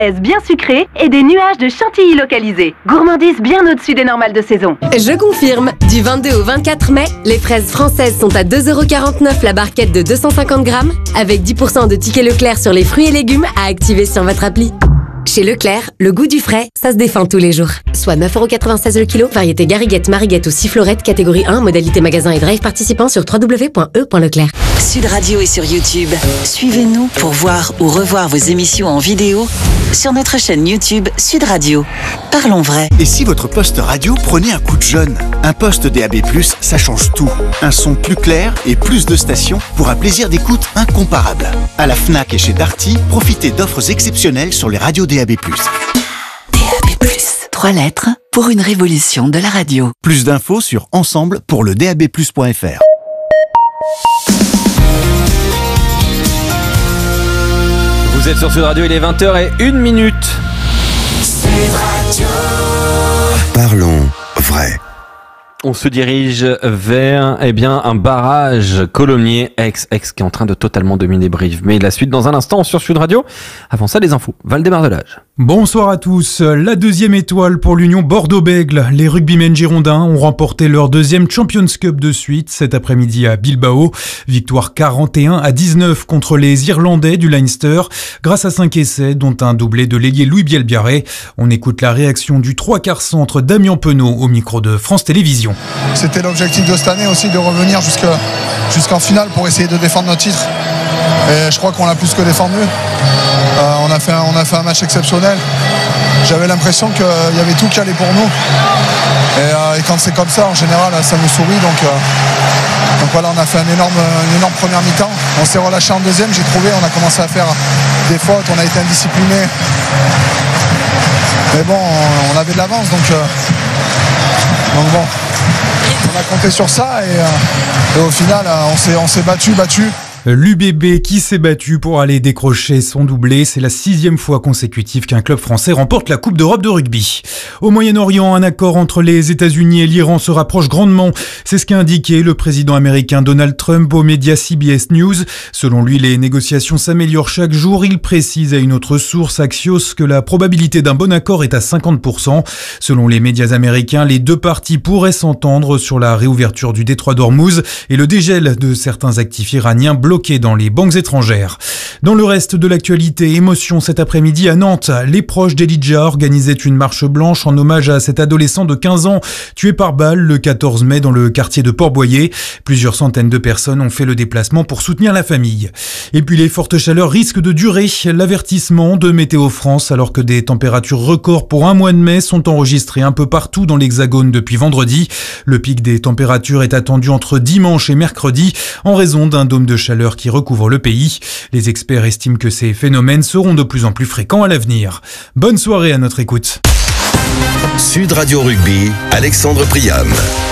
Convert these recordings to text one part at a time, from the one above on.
bien sucrées et des nuages de chantilly localisés. Gourmandise bien au-dessus des normales de saison. Je confirme, du 22 au 24 mai, les fraises françaises sont à 2,49€ la barquette de 250 grammes, avec 10% de tickets Leclerc sur les fruits et légumes à activer sur votre appli. Chez Leclerc, le goût du frais, ça se défend tous les jours. Soit 9,96€ le kilo, variété Gariguette, Mariguette ou Sifflorette, catégorie 1, modalité magasin et drive participant sur www.e.leclerc. Sud Radio est sur YouTube. Suivez-nous pour voir ou revoir vos émissions en vidéo sur notre chaîne YouTube Sud Radio. Parlons vrai. Et si votre poste radio prenait un coup de jeune? Un poste DAB+, ça change tout. Un son plus clair et plus de stations pour un plaisir d'écoute incomparable. À la Fnac et chez Darty, profitez d'offres exceptionnelles sur les radios DAB+. DAB+, 3 lettres pour une révolution de la radio. Plus d'infos sur ensemble pour le dabplus.fr. Vous êtes sur Sud Radio, il est 20h01. Sud Radio. Parlons vrai. On se dirige vers un barrage Colomiers ex qui est en train de totalement dominer Brive. Mais la suite dans un instant sur Sud Radio. Avant ça, les infos. Valdemar-Delage. Bonsoir à tous. La deuxième étoile pour l'Union Bordeaux-Bègles. Les rugbymen girondins ont remporté leur deuxième Champions Cup de suite cet après-midi à Bilbao. Victoire 41-19 contre les Irlandais du Leinster grâce à 5 essais dont un doublé de l'ailier Louis Bielbiarré. On écoute la réaction du 3/4 centre Damien Penaud au micro de France Télévisions. C'était l'objectif de cette année aussi, de revenir jusqu'en finale pour essayer de défendre notre titre. Et je crois qu'on l'a plus que défendu. On a fait un match exceptionnel. J'avais l'impression qu'il y avait tout qui allait pour nous. Et quand c'est comme ça, en général, ça nous sourit. Donc voilà, on a fait une énorme première mi-temps. On s'est relâché en deuxième, j'ai trouvé. On a commencé à faire des fautes, on a été indisciplinés. Mais bon, on avait de l'avance, donc bon. On a compté sur ça et au final, on s'est battu. L'UBB qui s'est battu pour aller décrocher son doublé. C'est la 6e fois consécutive qu'un club français remporte la Coupe d'Europe de rugby. Au Moyen-Orient, un accord entre les États-Unis et l'Iran se rapproche grandement. C'est ce qu'a indiqué le président américain Donald Trump aux médias CBS News. Selon lui, les négociations s'améliorent chaque jour. Il précise à une autre source, Axios, que la probabilité d'un bon accord est à 50%. Selon les médias américains, les deux parties pourraient s'entendre sur la réouverture du détroit d'Ormuz et le dégel de certains actifs iraniens bloqués dans les banques étrangères. Dans le reste de l'actualité, émotion cet après-midi à Nantes. Les proches d'Elijah organisaient une marche blanche en hommage à cet adolescent de 15 ans tué par balle le 14 mai dans le quartier de Port-Boyer. Plusieurs centaines de personnes ont fait le déplacement pour soutenir la famille. Et puis les fortes chaleurs risquent de durer. L'avertissement de Météo France alors que des températures records pour un mois de mai sont enregistrées un peu partout dans l'Hexagone depuis vendredi. Le pic des températures est attendu entre dimanche et mercredi en raison d'un dôme de chaleur qui recouvre le pays. Les experts estiment que ces phénomènes seront de plus en plus fréquents à l'avenir. Bonne soirée à notre écoute. Sud Radio Rugby, Alexandre Priam.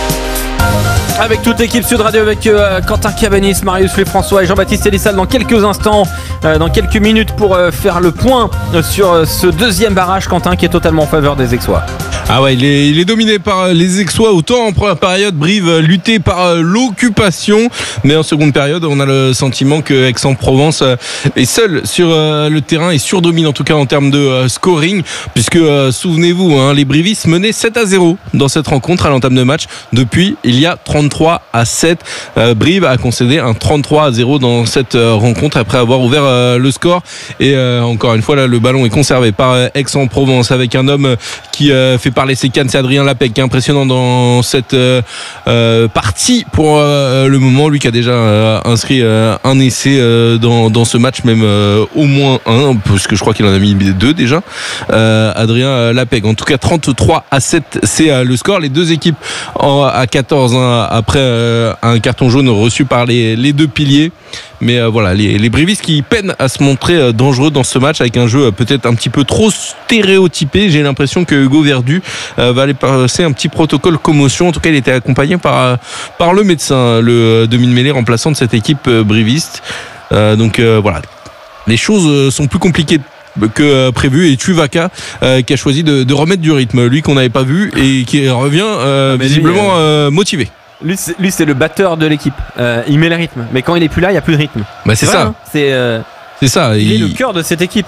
Avec toute l'équipe Sud Radio, avec Quentin Cabanis, Marius Louis-François et Jean-Baptiste Elissal dans quelques instants, dans quelques minutes pour faire le point sur ce deuxième barrage, Quentin, qui est totalement en faveur des Aixois. Ah ouais, il est dominé par les Aixois. Autant en première période, Brive luttait par l'occupation, mais en seconde période, on a le sentiment que Aix-en-Provence est seul sur le terrain et surdomine en tout cas en termes de scoring, puisque souvenez-vous, les Brivistes menaient 7-0 dans cette rencontre à l'entame de match. Depuis, il y a 33-7. Brive a concédé un 33-0 dans cette rencontre après avoir ouvert le score. Et encore une fois, là, le ballon est conservé par Aix-en-Provence avec un homme qui fait parler ses cannes, c'est Adrien Lapec, impressionnant dans cette partie pour le moment, lui qui a déjà inscrit un essai dans ce match, même au moins un, parce que je crois qu'il en a mis 2 déjà, Adrien Lapec. En tout cas 33-7 c'est le score. Les deux équipes à 14 après un carton jaune reçu par les deux piliers. Mais voilà, les Brivistes qui peinent à se montrer dangereux dans ce match avec un jeu peut-être un petit peu trop stéréotypé. J'ai l'impression que Hugo Verdu va aller passer un petit protocole commotion. En tout cas, il était accompagné par le médecin, le demi-mêlée remplaçant de cette équipe briviste. Donc voilà, les choses sont plus compliquées que prévu, et Tuvaka qui a choisi de remettre du rythme, lui qu'on n'avait pas vu et qui revient visiblement motivé. Lui, c'est le batteur de l'équipe. Il met le rythme. Mais quand il est plus là, il n'y a plus de rythme. Bah, c'est ça. Vrai, hein, c'est ça. Il est le cœur de cette équipe. Hein.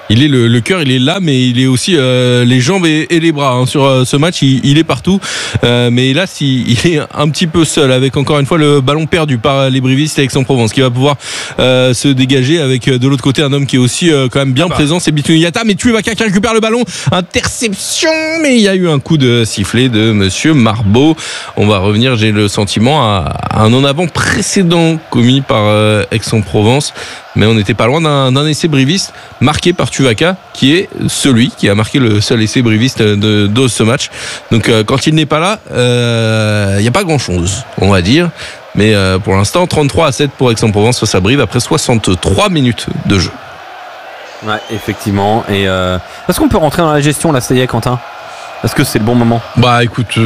Il est le cœur, il est là, mais il est aussi les jambes et les bras. Hein. Sur ce match, il est partout. Mais là, il est un petit peu seul, avec encore une fois le ballon perdu par les brivistes et Aix-en-Provence, qui va pouvoir se dégager avec de l'autre côté un homme qui est aussi quand même bien présent, c'est Bitou Niata. Mais Tuivasa qui récupère le ballon, interception, mais il y a eu un coup de sifflet de Monsieur Marbeau. On va revenir, j'ai le sentiment, à un en avant précédent commis par Aix-en-Provence. Mais on n'était pas loin d'un essai briviste marqué par Tuivasa, qui est celui qui a marqué le seul essai briviste de ce match. Donc quand il n'est pas là, il n'y a pas grand-chose, on va dire. Mais pour l'instant, 33-7 pour Aix-en-Provence face à Brive après 63 minutes de jeu. Ouais, effectivement. Et est-ce qu'on peut rentrer dans la gestion là, ça y est, Quentin ? Est-ce que c'est le bon moment ? Bah écoute,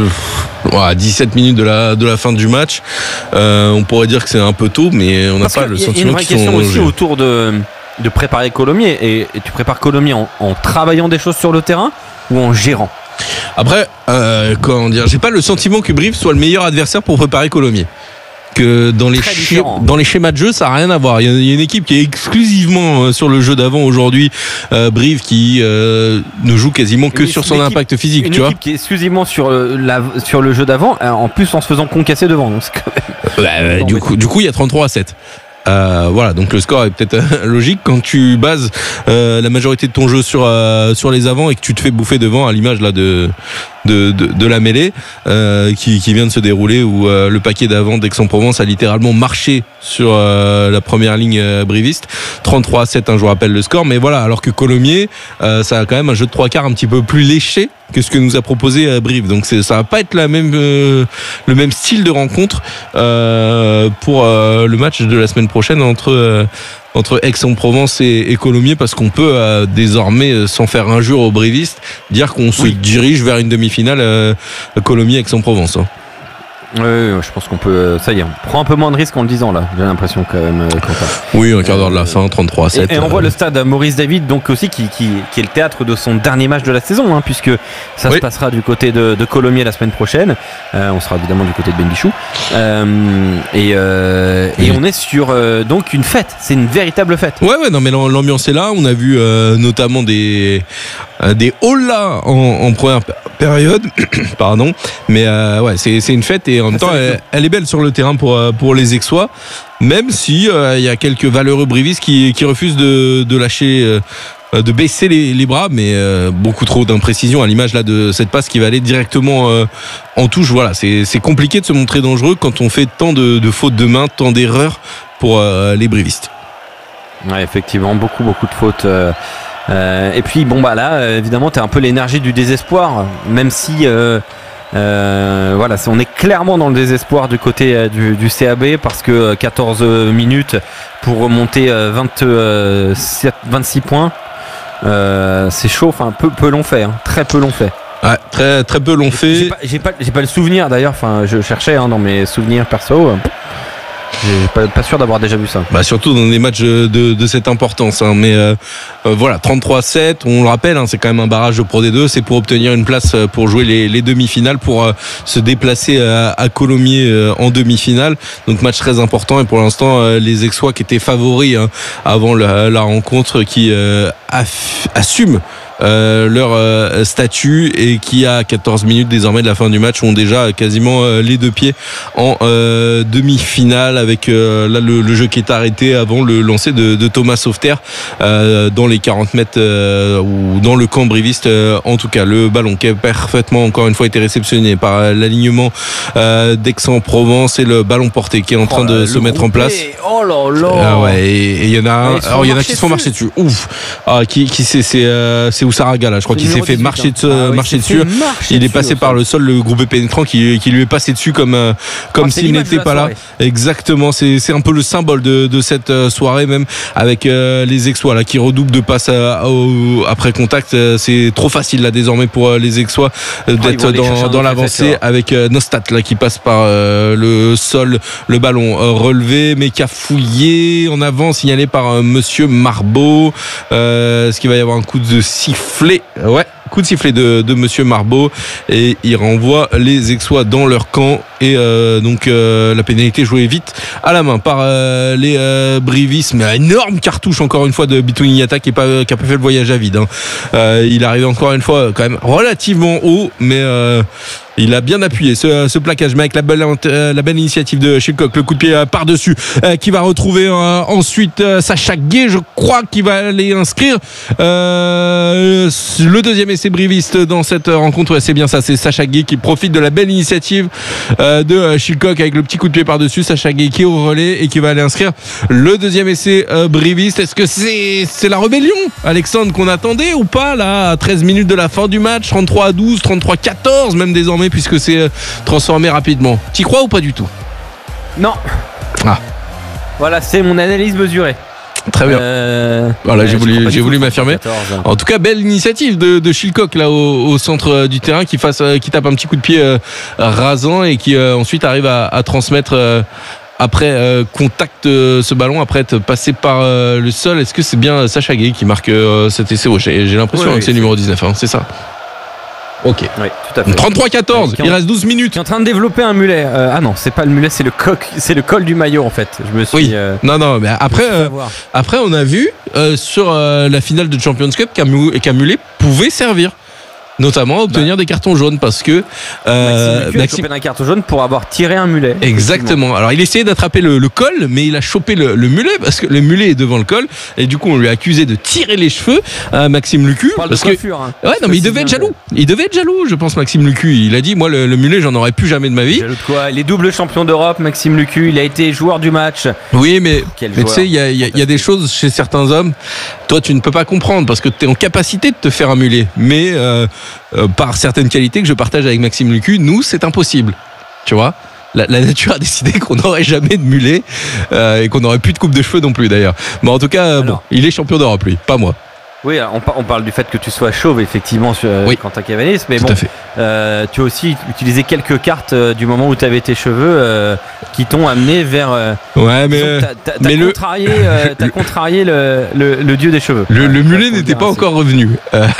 17 minutes de la fin du match, on pourrait dire que c'est un peu tôt, mais on n'a pas le sentiment qu'ils sont... Il y a une vraie question aussi autour de préparer Colomiers, et tu prépares Colomiers en travaillant des choses sur le terrain ou en gérant ? Après, comment dire, j'ai pas le sentiment que Brive soit le meilleur adversaire pour préparer Colomiers. Que dans les schémas de jeu, ça n'a rien à voir. Il y a une équipe qui est exclusivement sur le jeu d'avant aujourd'hui, Brive, qui ne joue quasiment que sur son impact physique. Une équipe qui est exclusivement sur le jeu d'avant, en plus en se faisant concasser devant. Donc c'est quand même... du coup, il y a 33-7. Voilà, donc le score est peut-être logique quand tu bases la majorité de ton jeu sur les avants et que tu te fais bouffer devant, à l'image là de la mêlée qui vient de se dérouler, où le paquet d'avant d'Aix-en-Provence a littéralement marché sur la première ligne briviste. 33-7, je vous rappelle le score, mais voilà, alors que Colomiers, ça a quand même un jeu de 3/4 un petit peu plus léché que ce que nous a proposé Brive. Donc ça va pas être le même style de rencontre pour le match de la semaine prochaine entre Aix-en-Provence et Colomiers, parce qu'on peut désormais, sans faire injure aux brivistes, dire qu'on se dirige vers une demi-finale Colomiers-Aix-en-Provence. Oui, je pense qu'on peut. Ça y est, on prend un peu moins de risques en le disant là. J'ai l'impression quand même, Quentin. Oui, un quart d'heure de la fin, 33-7. Et on voit le stade Maurice David, donc aussi qui est le théâtre de son dernier match de la saison, hein, puisque ça se passera du côté de Colomiers la semaine prochaine. On sera évidemment du côté de Benbichou. Et on est sur donc une fête. C'est une véritable fête. Ouais, non, mais l'ambiance est là. On a vu notamment des holas en première période. Pardon. Mais ouais, c'est une fête, et en même temps, elle est belle sur le terrain pour les Aixois, même si il y a quelques valeureux brivistes qui refusent de lâcher, de baisser les bras, mais beaucoup trop d'imprécision, à l'image là de cette passe qui va aller directement en touche. Voilà, c'est compliqué de se montrer dangereux quand on fait tant de fautes de main, tant d'erreurs pour les brivistes. Ouais, effectivement, beaucoup de fautes. Et puis bon là, évidemment, t'as un peu l'énergie du désespoir, même si voilà, on est clairement dans le désespoir du côté du CAB, parce que 14 minutes pour remonter 26 points, c'est chaud. Enfin, peu l'ont fait, hein, très peu l'ont fait. Ouais, très peu l'ont fait. J'ai pas le souvenir d'ailleurs. Enfin, je cherchais dans mes souvenirs perso. J'ai pas sûr d'avoir déjà vu ça. Bah surtout dans des matchs de cette importance, hein. Mais voilà, 33-7, on le rappelle, hein, c'est quand même un barrage de Pro D2, c'est pour obtenir une place pour jouer les demi-finales, pour se déplacer à Colomiers en demi-finale. Donc match très important, et pour l'instant les Aixois, qui étaient favoris avant la rencontre, qui assument leur statut, et qui à 14 minutes désormais de la fin du match ont déjà quasiment les deux pieds en demi-finale, avec là le jeu qui est arrêté avant le lancer de Thomas Sauveterre dans les 40 mètres ou dans le camp briviste. En tout cas, le ballon qui a parfaitement encore une fois été réceptionné par l'alignement d'Aix-en-Provence, et le ballon porté qui est en train de se mettre en place. Oh là là. Ah ouais, et il y en a qui se font marcher dessus. Ouf. C'est Oussaraga là, je crois qu'il s'est fait marcher dessus. Il est passé par le sol, le groupe pénétrant qui lui est passé dessus comme s'il n'était pas là. Exactement, c'est un peu le symbole de cette soirée, même avec les Aixois là qui redoublent de passes après contact. C'est trop facile là désormais pour les Aixois d'être dans l'avancée, avec Nostat là qui passe par le sol, le ballon relevé mais cafouillé en avant, signalé par Monsieur Marbeau. Est-ce qu'il va y avoir un coup de sifflet? Ouais, coup de sifflet de Monsieur Marbeau, et il renvoie les Aixois dans leur camp. et donc la pénalité jouée vite à la main par les Brivis, mais énorme cartouche encore une fois de Bitouin Niata qui a pas fait le voyage à vide. Il arrive encore une fois quand même relativement haut, mais il a bien appuyé ce plaquage, mais avec la belle initiative de Chilcock, le coup de pied par-dessus qui va retrouver ensuite Sacha Gueye, je crois qu'il va aller inscrire le deuxième essai briviste dans cette rencontre. Ouais, c'est bien ça, c'est Sacha Gueye qui profite de la belle initiative de Chilcock avec le petit coup de pied par-dessus. Sacha Gueye qui est au relais et qui va aller inscrire le deuxième essai briviste. Est-ce que c'est la rébellion, Alexandre, qu'on attendait ou pas là, à 13 minutes de la fin du match, 33-12, 33-14 même désormais, puisque c'est transformé rapidement. T'y crois ou pas du tout? Non. Voilà, c'est mon analyse mesurée. Très bien. Voilà, j'ai voulu m'affirmer. 14. En tout cas, belle initiative de Chilcock là au centre du terrain, qui tape un petit coup de pied rasant et qui ensuite arrive à transmettre après contact ce ballon, après être passé par le sol. Est-ce que c'est bien Sacha Gueye qui marque cet essai? J'ai l'impression que c'est le numéro 19, c'est ça. Ok. Oui, tout à fait. 33-14, il reste 12 minutes. Qui est en train de développer un mulet. Ah non, c'est pas le mulet, c'est le col du maillot en fait. Je me suis. Oui. Non, mais après on a vu sur la finale de Champions Cup qu'un mulet pouvait servir. Notamment obtenir des cartons jaunes, parce que Maxime a chopé un carton jaune pour avoir tiré un mulet. Exactement. Alors il essayait d'attraper le col, mais il a chopé le mulet, parce que le mulet est devant le col, et du coup on lui a accusé de tirer les cheveux à Maxime Lucu. On parle de coiffure, hein. Ouais, non, mais il devait être jaloux. Il devait être jaloux, je pense, Maxime Lucu. Il a dit, moi le mulet j'en aurais plus jamais de ma vie. Jaloux de quoi? Il est double champion d'Europe, Maxime Lucu. Il a été joueur du match. Oui, mais tu sais, il y a des choses chez certains hommes. Toi, tu ne peux pas comprendre parce que tu es en capacité de te faire un mulet, mais par certaines qualités que je partage avec Maxime Lucu, nous, c'est impossible. Tu vois, la nature a décidé qu'on n'aurait jamais de mulet et qu'on n'aurait plus de coupe de cheveux non plus d'ailleurs. Mais en tout cas, bon, il est champion d'Europe, lui, pas moi. Oui, on parle du fait que tu sois chauve, effectivement, Quentin Cavanis, mais tout bon, à fait. tu as aussi utilisé quelques cartes du moment où tu avais tes cheveux qui t'ont amené vers. Ouais, mais t'as contrarié le dieu des cheveux. Le mulet n'était pas encore revenu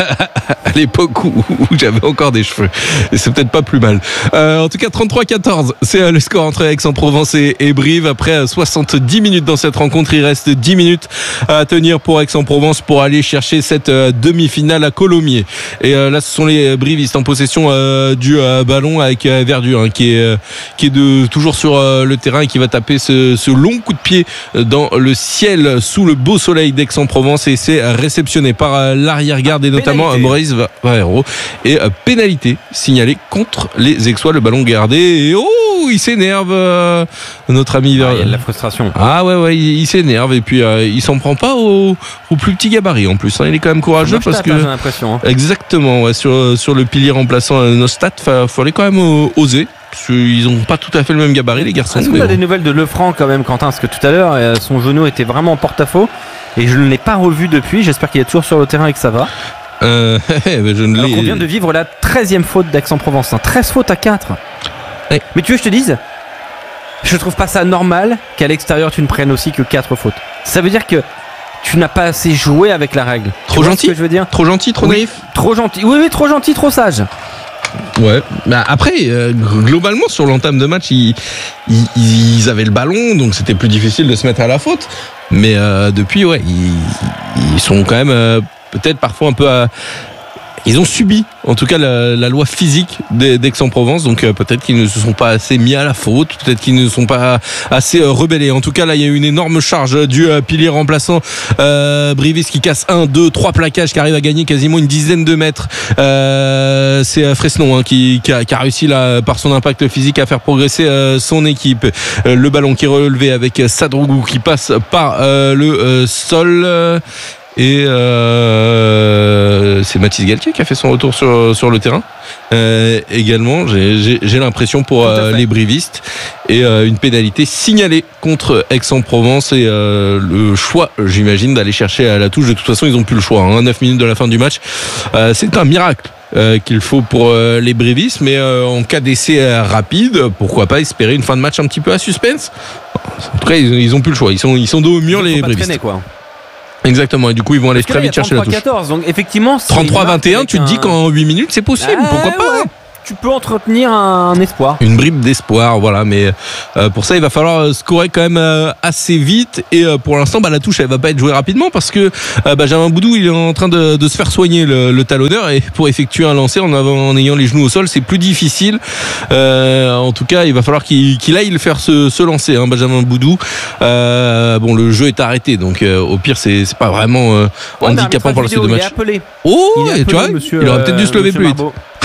à l'époque où j'avais encore des cheveux. Et c'est peut-être pas plus mal. En tout cas, 33-14, c'est le score entre Aix-en-Provence et Brive. Après 70 minutes dans cette rencontre, il reste 10 minutes à tenir pour Aix-en-Provence pour aller chercher cette demi-finale à Colomiers. Et là, ce sont les brivistes en possession du ballon avec Verdure, qui est toujours sur le terrain et qui va taper ce long coup de pied dans le ciel sous le beau soleil d'Aix-en-Provence, et c'est réceptionné par l'arrière-garde et notamment Maurice Valero, et pénalité signalée contre les Aixois. Le ballon gardé et il s'énerve, notre ami il y a de la frustration. Ouais, il s'énerve, et puis il s'en prend pas au plus petit gabarit en plus. Il est quand même courageux parce que j'ai l'impression. Exactement, ouais, sur le pilier remplaçant Nostat, fallait quand même oser. Parce qu'ils n'ont pas tout à fait le même gabarit, les garçons. Est-ce qu'on a des nouvelles de Lefranc quand même, Quentin? Parce que tout à l'heure, son genou était vraiment en porte-à-faux et je ne l'ai pas revu depuis. J'espère qu'il est toujours sur le terrain et que ça va. Alors qu'on vient de vivre la 13e faute d'Aix-en-Provence. 13 fautes à 4. Ouais. Mais tu veux que je te dise, je trouve pas ça normal qu'à l'extérieur tu ne prennes aussi que 4 fautes. Ça veut dire que tu n'as pas assez joué avec la règle. Trop gentil, ce que je veux dire? Trop gentil, trop naïf. Trop gentil. Oui, trop gentil, trop sage. Ouais. Bah après, globalement, sur l'entame de match, ils avaient le ballon, donc c'était plus difficile de se mettre à la faute. Mais depuis, ouais, ils sont quand même peut-être parfois un peu ils ont subi, en tout cas, la loi physique d'Aix-en-Provence. Donc peut-être qu'ils ne se sont pas assez mis à la faute, peut-être qu'ils ne sont pas assez rebellés. En tout cas, là, il y a eu une énorme charge du pilier remplaçant Brivis qui casse 1, 2, 3 plaquages, qui arrive à gagner quasiment une dizaine de mètres. C'est Fresnon qui a réussi là, par son impact physique, à faire progresser son équipe. Le ballon qui est relevé avec Sadrougou qui passe par le sol. Et c'est Mathis Galtier qui a fait son retour sur le terrain également, j'ai l'impression, pour les brivistes, et une pénalité signalée contre Aix-en-Provence, et le choix, j'imagine, d'aller chercher à la touche. De toute façon, ils n'ont plus le choix, 9 minutes de la fin du match. C'est un miracle qu'il faut pour les brivistes, mais en cas d'essai rapide, pourquoi pas espérer une fin de match un petit peu à suspense. En tout cas, ils n'ont plus le choix, ils sont dos au mur, les brivistes. Exactement, et du coup ils vont aller très vite chercher la touche. 33-14, donc effectivement 33-21, tu te dis qu'en 8 minutes c'est possible, pourquoi pas. tu peux entretenir un espoir. Une bribe d'espoir, voilà. Mais pour ça, il va falloir scorer quand même assez vite. Et pour l'instant, la touche, elle va pas être jouée rapidement parce que Benjamin Boudou, il est en train de se faire soigner le talonneur. Et pour effectuer un lancer en ayant les genoux au sol, c'est plus difficile. En tout cas, il va falloir qu'il aille le faire se lancer, hein, Benjamin Boudou. Bon, le jeu est arrêté, donc au pire, c'est pas vraiment handicapant pour la suite de match. Oh, tu vois, il aurait peut-être dû se lever plus vite.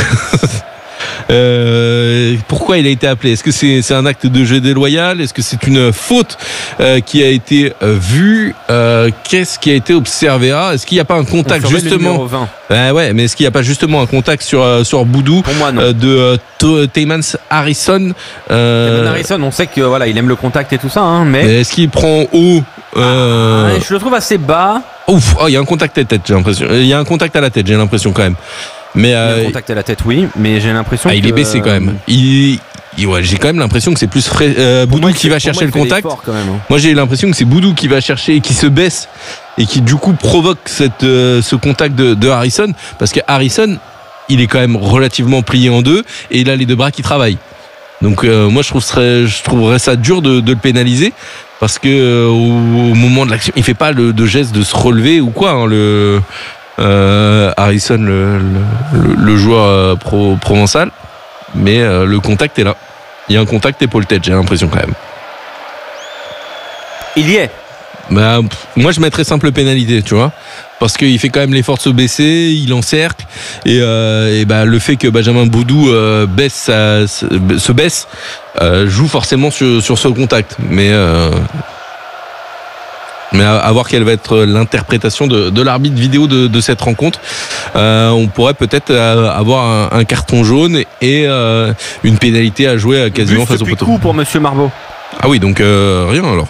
Pourquoi il a été appelé? Est-ce que c'est un acte de jeu déloyal? Est-ce que c'est une faute qui a été vue? Qu'est-ce qui a été observé? Est-ce qu'il n'y a pas un contact justement? Ouais, mais est-ce qu'il n'y a pas justement un contact sur Boudou de Taymans Harrison? Harrison, on sait que voilà, il aime le contact et tout ça, hein, mais est-ce qu'il prend haut? Je le trouve assez bas. Ouf, il y a un contact à la tête, j'ai l'impression. Il y a un contact à la tête, j'ai l'impression quand même. Mais il y a un contact à la tête, oui, mais j'ai l'impression il est baissé quand même. Ouais, j'ai quand même l'impression que c'est plus Boudou qui va chercher le contact. Moi, j'ai l'impression que c'est Boudou qui va chercher et qui se baisse et qui du coup provoque ce contact de Harrison, parce que Harrison, il est quand même relativement plié en deux et il a les deux bras qui travaillent. Donc moi, je trouverais ça dur de le pénaliser, parce que au moment de l'action, il fait pas de geste de se relever ou quoi, hein, Harrison, le joueur provençal, mais le contact est là. Il y a un contact épaule-tête, j'ai l'impression quand même. Il y est. Moi, je mettrais simple pénalité, tu vois, parce qu'il fait quand même l'effort de se baisser, il encercle, et le fait que Benjamin Boudou se baisse joue forcément sur ce contact, mais à voir quelle va être l'interprétation de l'arbitre vidéo de cette rencontre. On pourrait peut-être avoir un carton jaune et une pénalité à jouer quasiment face au poteau. Coup pour Monsieur Marbeau. Ah oui, donc rien alors.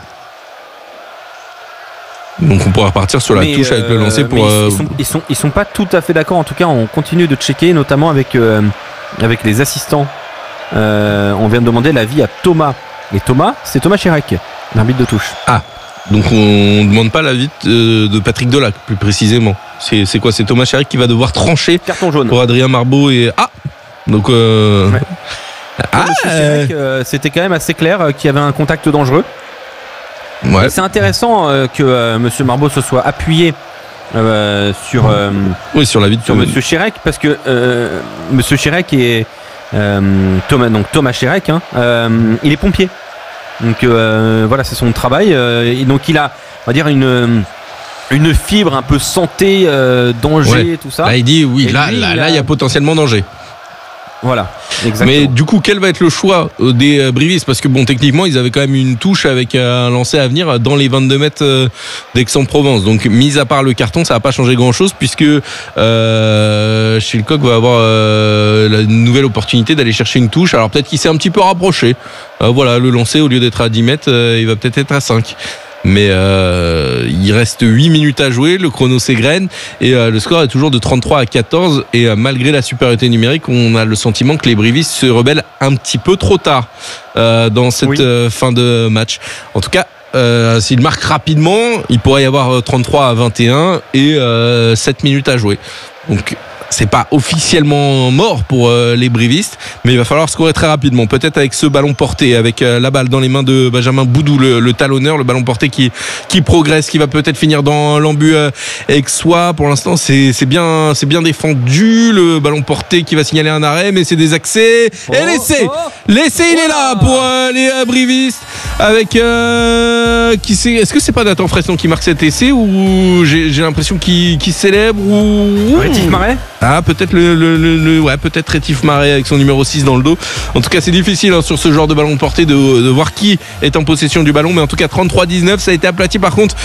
Donc on pourra repartir sur la touche avec le lancer pour. Ils sont pas tout à fait d'accord. En tout cas, on continue de checker, notamment avec les assistants. On vient de demander l'avis à Thomas. Et Thomas, c'est Thomas Chirac, l'arbitre de touche. Ah. Donc on ne demande pas l'avis de Patrick Delac, plus précisément. C'est quoi? C'est Thomas Chirac qui va devoir trancher carton jaune pour Adrien Marbeau et donc ouais. Chirac, c'était quand même assez clair qu'il y avait un contact dangereux. Ouais. C'est intéressant que Monsieur Marbeau se soit appuyé sur l'avis de Monsieur Chirac, parce que Monsieur Chirac et Thomas Chirac, il est pompier. Donc voilà, c'est son travail. Et donc il a, on va dire, une fibre un peu santé, danger, ouais. Tout ça. Là il dit oui, là il y a potentiellement danger. Voilà, exactement. Mais du coup, quel va être le choix des brivistes? Parce que bon, techniquement, ils avaient quand même une touche avec un lancer à venir dans les 22 mètres d'Aix-en-Provence. Donc, mis à part le carton, ça va pas changer grand-chose, puisque Chilcock va avoir la nouvelle opportunité d'aller chercher une touche. Alors peut-être qu'il s'est un petit peu rapproché. Voilà, le lancer, au lieu d'être à 10 mètres, il va peut-être être à 5. Mais il reste 8 minutes à jouer, le chrono s'égrène et le score est toujours de 33-14, et malgré la supériorité numérique, on a le sentiment que les brivistes se rebellent un petit peu trop tard dans cette fin de match. En tout cas, s'ils marquent rapidement, il pourrait y avoir 33-21 et 7 minutes à jouer. Donc c'est pas officiellement mort pour les brivistes, mais il va falloir scorer très rapidement, peut-être avec ce ballon porté, avec la balle dans les mains de Benjamin Boudou, le talonneur, le ballon porté qui progresse, qui va peut-être finir dans l'embut aixois. Pour l'instant, c'est bien défendu, le ballon porté qui va signaler un arrêt, mais c'est des accès et l'essai, il est là pour les brivistes, avec est-ce que c'est pas Nathan Fresson qui marque cet essai, ou j'ai l'impression qu'il célèbre, ou Rétif Marais? Ah, peut-être peut-être Rétif Marais avec son numéro 6 dans le dos. En tout cas, c'est difficile sur ce genre de ballon porté de voir qui est en possession du ballon, mais en tout cas 33-19, ça a été aplati par contre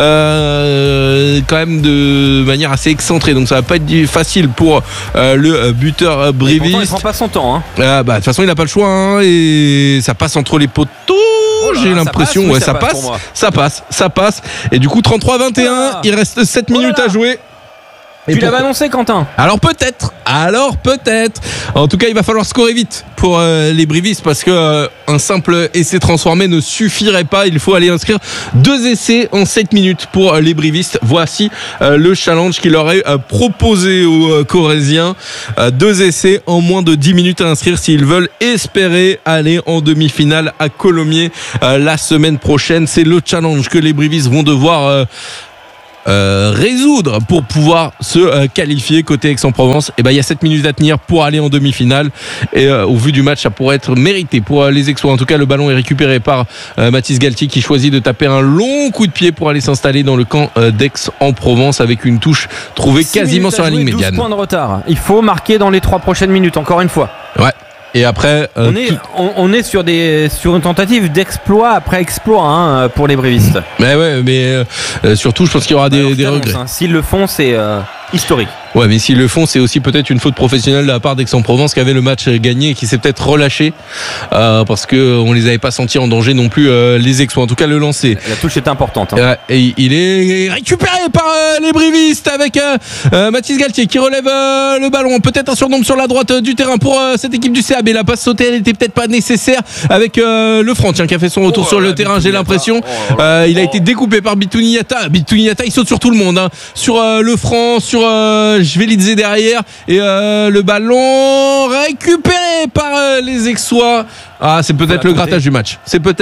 quand même de manière assez excentrée, donc ça va pas être facile pour le buteur briviste. Il prend pas son temps, hein. De toute façon, il n'a pas le choix, et ça passe entre les poteaux. J'ai l'impression, ça passe. Et du coup, 33-21, il reste 7 minutes à jouer. Tu l'avais annoncé, Quentin? Alors peut-être. En tout cas, il va falloir scorer vite pour les brivistes parce que un simple essai transformé ne suffirait pas. Il faut aller inscrire 2 essais en 7 minutes pour les brivistes. Voici le challenge qu'il leur est proposé aux Corésiens. 2 essais en moins de 10 minutes à inscrire s'ils veulent espérer aller en demi-finale à Colomiers la semaine prochaine. C'est le challenge que les brivistes vont devoir résoudre pour pouvoir se qualifier côté Aix-en-Provence. Et ben il y a 7 minutes à tenir pour aller en demi-finale et au vu du match ça pourrait être mérité pour les Aixois. En tout cas le ballon est récupéré par Mathis Galtier qui choisit de taper un long coup de pied pour aller s'installer dans le camp d'Aix-en-Provence avec une touche trouvée quasiment sur la ligne médiane. 12 points de retard. Il faut marquer dans les 3 prochaines minutes encore une fois. Ouais. Et après, on est sur une tentative d'exploit après exploit pour les brivistes. Mais surtout, je pense qu'il y aura des regrets. S'ils le font, c'est historique. Ouais, mais s'ils le font, c'est aussi peut-être une faute professionnelle de la part d'Aix-en-Provence qui avait le match gagné et qui s'est peut-être relâché parce que on les avait pas sentis en danger non plus les Aixois. En tout cas, le lancer. La touche est importante. Et il est récupéré par les brivistes avec Mathis Galtier qui relève le ballon. Peut-être un surnombre sur la droite du terrain pour cette équipe du CAB. La passe sautée, elle était peut-être pas nécessaire avec le Franc qui a fait son retour sur le terrain. J'ai l'impression. Il a été découpé par Bitouniata. Bitouniata, il saute sur tout le monde. Sur le Franc, sur Jvelidze derrière et le ballon récupéré par les Aixois. C'est peut-être le grattage du match.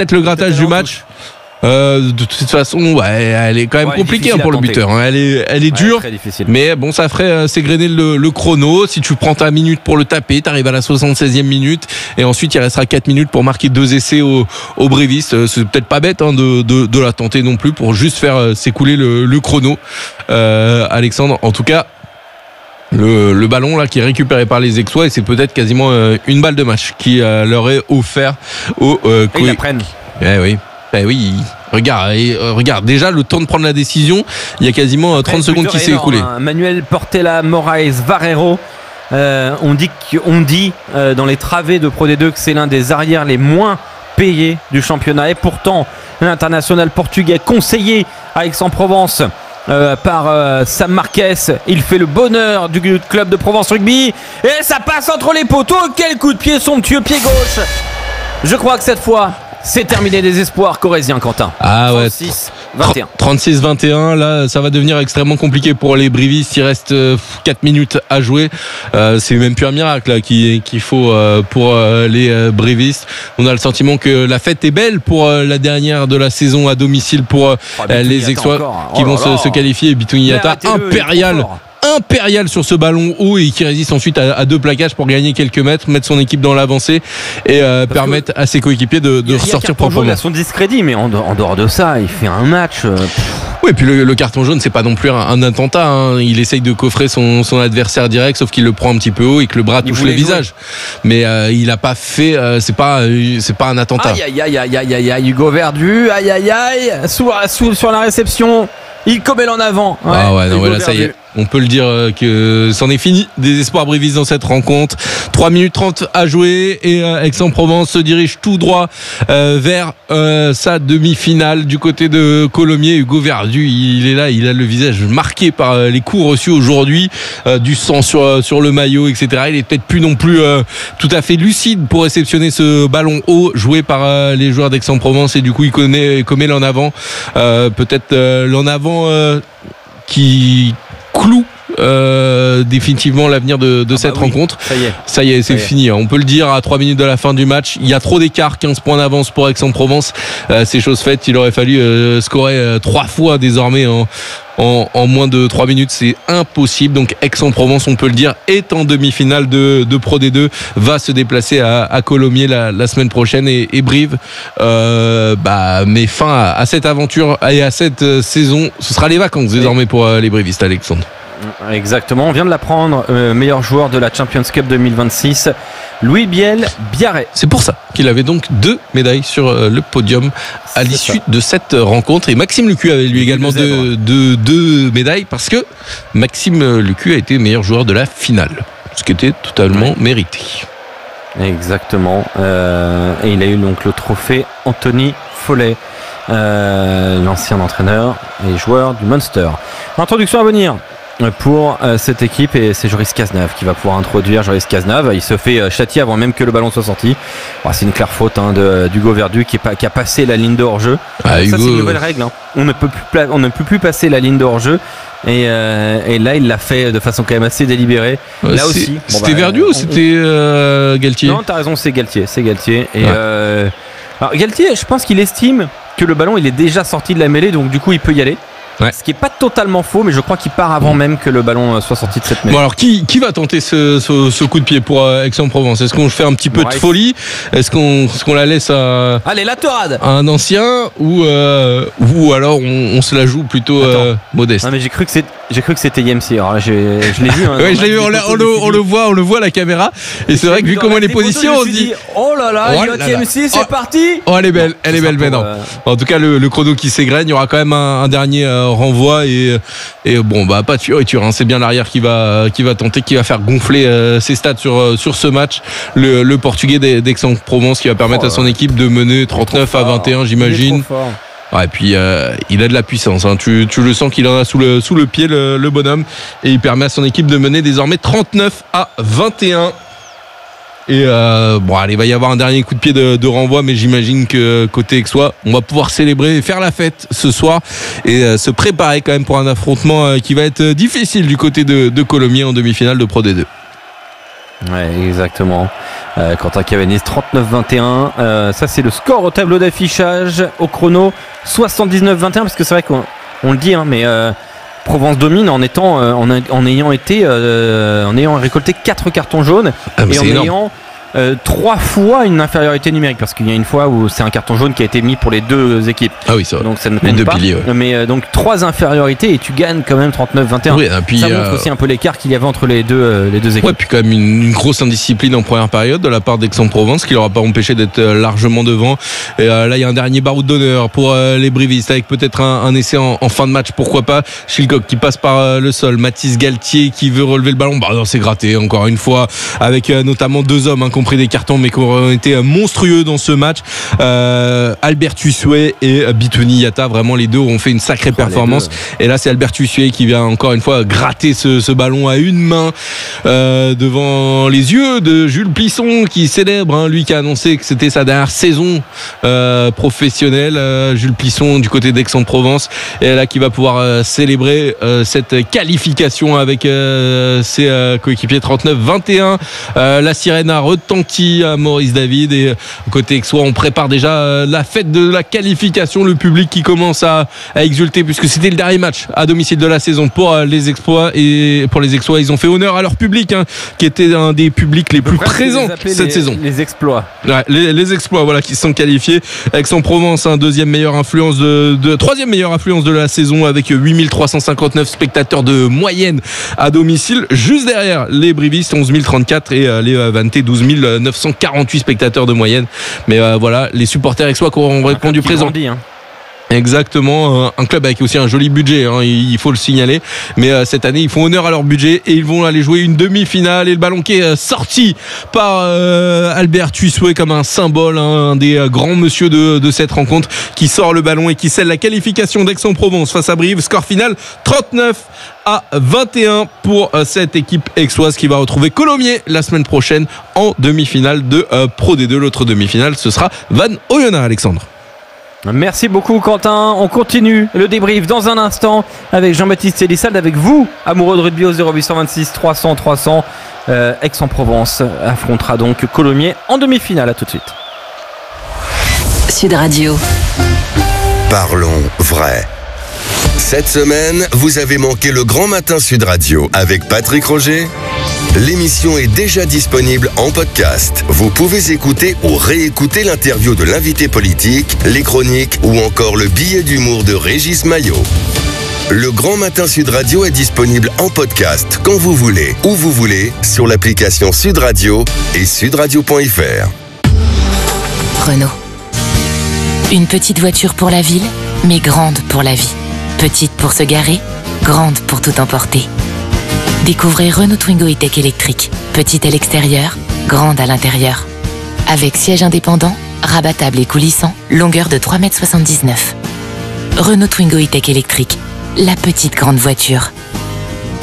De toute façon, elle est quand même compliquée pour le buteur. Elle est dure, mais bon, ça ferait s'égrener le chrono. Si tu prends ta minute pour le taper, t'arrives à la 76e minute et ensuite il restera 4 minutes pour marquer 2 essais au brivistes. C'est peut-être pas bête de la tenter non plus pour juste faire s'écouler le chrono. Alexandre, en tout cas. Le ballon là qui est récupéré par les Aixois et c'est peut-être quasiment une balle de match qui leur est offert aux ils la prennent. Oui. Regarde, déjà le temps de prendre la décision, il y a quasiment 30 secondes qui s'est écoulé. Manuel Portela Moraes Varero. On dit dans les travées de Pro D2 que c'est l'un des arrières les moins payés du championnat et pourtant l'international portugais conseillé à Aix-en-Provence par Sam Marquez, il fait le bonheur du club de Provence Rugby et ça passe entre les poteaux. Quel coup de pied somptueux, pied gauche. Je crois que cette fois c'est terminé des espoirs corésiens, Quentin. 36-21, là ça va devenir extrêmement compliqué pour les brivistes. Il reste 4 minutes à jouer. C'est même plus un miracle là, qu'il faut pour les brivistes. On a le sentiment que la fête est belle pour la dernière de la saison à domicile pour les Aixois qui vont se qualifier. Bitouniata impérial sur ce ballon haut et qui résiste ensuite à 2 plaquages pour gagner quelques mètres, mettre son équipe dans l'avancée et permettre à ses coéquipiers de ressortir proprement. Il a son discrédit, mais en dehors de ça, il fait un match. Oui, et puis le carton jaune, c'est pas non plus un attentat. Il essaye de coffrer son adversaire direct, sauf qu'il le prend un petit peu haut et que le bras touche le visage. Mais il a pas fait. C'est pas un attentat. Aïe, Hugo Verdu. Sur la réception. Il commet en avant. Ça y est. On peut le dire que c'en est fini des espoirs brivistes dans cette rencontre. 3 minutes 30 à jouer et Aix-en-Provence se dirige tout droit vers sa demi-finale du côté de Colomiers. Hugo Verdu, il est là, il a le visage marqué par les coups reçus aujourd'hui, du sang sur le maillot, etc. Il est peut-être plus non plus tout à fait lucide pour réceptionner ce ballon haut joué par les joueurs d'Aix-en-Provence et du coup il commet l'en avant. Peut-être l'en avant qui cloue définitivement l'avenir de cette rencontre. Ça y est, c'est fini. On peut le dire à 3 minutes de la fin du match. Il y a trop d'écart, 15 points d'avance pour Aix-en-Provence. C'est chose faite. Il aurait fallu scorer 3 fois désormais en moins de 3 minutes. C'est impossible. Donc Aix-en-Provence, on peut le dire, est en demi-finale de Pro D2, va se déplacer à Colomiers la semaine prochaine et Brive met fin à cette aventure et à cette saison. Ce sera les vacances désormais pour les brivistes, Alexandre. Exactement, on vient de l'apprendre, meilleur joueur de la Champions Cup 2026, Louis Biel-Biarré. C'est pour ça qu'il avait donc 2 médailles sur le podium à l'issue de cette rencontre. Et Maxime Lucu avait lui également 2 médailles parce que Maxime Lucu a été meilleur joueur de la finale, ce qui était totalement mérité. Exactement, et il a eu donc le trophée Anthony Follet, l'ancien entraîneur et joueur du Munster. Introduction à venir pour cette équipe et c'est Joris Cazenave qui va pouvoir introduire Joris Cazenave. Il se fait châtier avant même que le ballon soit sorti. C'est une claire faute d'Hugo Verdu qui a passé la ligne de hors-jeu. Ça Hugo... c'est une nouvelle règle. On ne peut plus passer la ligne de hors-jeu. Et là il l'a fait de façon quand même assez délibérée. Là aussi. C'était Verdu ou c'était Galtier? Non, t'as raison, c'est Galtier. Et alors Galtier, je pense qu'il estime que le ballon il est déjà sorti de la mêlée, donc du coup il peut y aller. Ouais. Ce qui est pas totalement faux, mais je crois qu'il part avant même que le ballon soit sorti de cette mêlée. Bon alors qui va tenter ce coup de pied pour Aix-en-Provence? Est-ce qu'on fait un petit peu de folie? Est-ce qu'on la laisse à allez, la torade, à un ancien ou alors on se la joue plutôt modeste? Non mais j'ai cru que c'était Yemsi. Alors là, je l'ai vu. Ouais, je l'ai vu. On le voit à la caméra. Et c'est vrai que vu comment elle est positionnée, on se dit oh là là, Yemsi, c'est parti. Oh, elle est belle maintenant. En tout cas, le chrono qui s'égrène, il y aura quand même un dernier renvoi et bon pas de fioriture. C'est bien l'arrière qui va tenter, qui va faire gonfler ses stats sur ce match. Le Portugais d'Aix-en-Provence qui va permettre à son équipe de mener 39 à 21, j'imagine. Et puis il a de la puissance, tu le sens qu'il en a sous le pied le bonhomme, et il permet à son équipe de mener désormais 39 à 21. Et allez, il va y avoir un dernier coup de pied de renvoi, mais j'imagine que côté Aixois, on va pouvoir célébrer et faire la fête ce soir et se préparer quand même pour un affrontement qui va être difficile du côté de Colomiers en demi-finale de Pro D2. Ouais, exactement. Quentin Cabanis, 39-21. Ça, c'est le score au tableau d'affichage. Au chrono, 79-21, parce que c'est vrai qu'on le dit, mais Provence domine en ayant récolté 4 cartons jaunes et en ayant 3 fois une infériorité numérique, parce qu'il y a une fois où c'est un carton jaune qui a été mis pour les deux équipes. Ah oui, ça va. Donc ça ne compte pas. Piliers, ouais. Mais donc 3 infériorités et tu gagnes quand même 39-21. Oui, puis, ça montre aussi un peu l'écart qu'il y avait entre les deux équipes. Ouais, puis quand même une grosse indiscipline en première période de la part d'Aix-en-Provence qui leur a pas empêché d'être largement devant. Et là il y a un dernier baroud d'honneur pour les brivistes avec peut-être un essai en fin de match, pourquoi pas. Schilcock qui passe par le sol, Mathis Galtier qui veut relever le ballon, non, c'est gratté encore une fois avec notamment 2 hommes qui ont pris des cartons mais qui ont été monstrueux dans ce match, Albert Tussuet et Bitouni Yata. Vraiment les deux ont fait une sacrée performance, et là c'est Albert Tussuet qui vient encore une fois gratter ce ballon à une main devant les yeux de Jules Plisson qui célèbre, lui qui a annoncé que c'était sa dernière saison professionnelle, Jules Plisson du côté d'Aix-en-Provence, et là qui va pouvoir célébrer cette qualification avec ses coéquipiers. 39-21, la sirène a retenti à Maurice David, et côté Aixois on prépare déjà la fête de la qualification, le public qui commence à exulter puisque c'était le dernier match à domicile de la saison pour les Aixois, et pour les Aixois ils ont fait honneur à leur public qui était un des publics les plus présents cette saison. Les exploits. Ouais, les exploits, voilà, qui se sont qualifiés. Aix-en-Provence, troisième meilleure influence de la saison avec 8359 spectateurs de moyenne à domicile, juste derrière les brivistes 11 034 et les Vantés 12 948 spectateurs de moyenne. Mais voilà, les supporters aixois qui auront répondu présent. Exactement, un club avec aussi un joli budget, il faut le signaler, mais cette année ils font honneur à leur budget et ils vont aller jouer une demi-finale, et le ballon qui est sorti par Albert Tussuet comme un symbole, un des grands monsieur de cette rencontre, qui sort le ballon et qui scelle la qualification d'Aix-en-Provence face à Brive. Score final 39-21 pour cette équipe aixoise qui va retrouver Colomiers la semaine prochaine en demi-finale de Pro D2. L'autre demi-finale, ce sera Van Oyonnax, Alexandre. Merci beaucoup Quentin, on continue le débrief dans un instant avec Jean-Baptiste Elissalde, avec vous amoureux de rugby au 0826 300 300. Aix-en-Provence affrontera donc Colomiers en demi-finale. À tout de suite. Sud Radio. Parlons vrai. Cette semaine, vous avez manqué le Grand Matin Sud Radio avec Patrick Roger. L'émission est déjà disponible en podcast. Vous pouvez écouter ou réécouter l'interview de l'invité politique, les chroniques ou encore le billet d'humour de Régis Maillot. Le Grand Matin Sud Radio est disponible en podcast quand vous voulez, où vous voulez, sur l'application Sud Radio et sudradio.fr. Renault. Une petite voiture pour la ville, mais grande pour la vie. Petite pour se garer, grande pour tout emporter. Découvrez Renault Twingo E-Tech électrique. Petite à l'extérieur, grande à l'intérieur. Avec siège indépendant, rabattable et coulissant, longueur de 3,79 m. Renault Twingo E-Tech électrique. La petite grande voiture.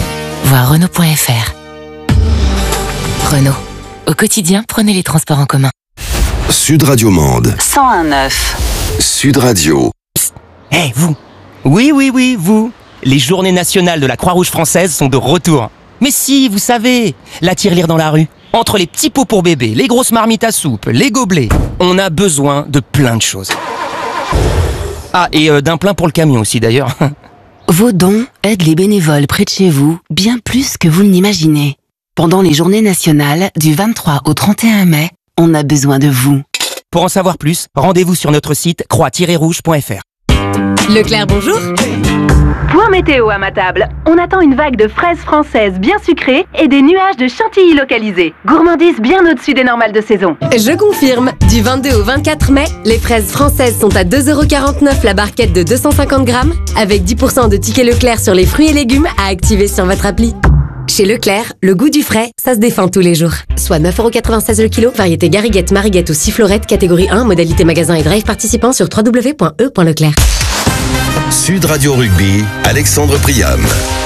Voir Renault.fr. Renault. Au quotidien, prenez les transports en commun. Sud Radio Mende. 101.9. Sud Radio. Eh, vous! Oui, vous! Les journées nationales de la Croix-Rouge française sont de retour. Mais si, vous savez, la tirelire dans la rue. Entre les petits pots pour bébé, les grosses marmites à soupe, les gobelets, on a besoin de plein de choses. Ah, et d'un plein pour le camion aussi d'ailleurs. Vos dons aident les bénévoles près de chez vous bien plus que vous ne l'imaginez. Pendant les journées nationales du 23 au 31 mai, on a besoin de vous. Pour en savoir plus, rendez-vous sur notre site croix-rouge.fr. Leclerc, bonjour. Point météo à ma table. On attend une vague de fraises françaises bien sucrées et des nuages de chantilly localisés. Gourmandise bien au-dessus des normales de saison. Je confirme, du 22 au 24 mai, les fraises françaises sont à 2,49€ la barquette de 250 grammes, avec 10% de tickets Leclerc sur les fruits et légumes à activer sur votre appli. Chez Leclerc, le goût du frais, ça se défend tous les jours. Soit 9,96€ le kilo, variété Gariguette, Mariguette ou Sifflorette, catégorie 1, modalité magasin et drive participant sur www.e.leclerc. Sud Radio Rugby, Alexandre Priam.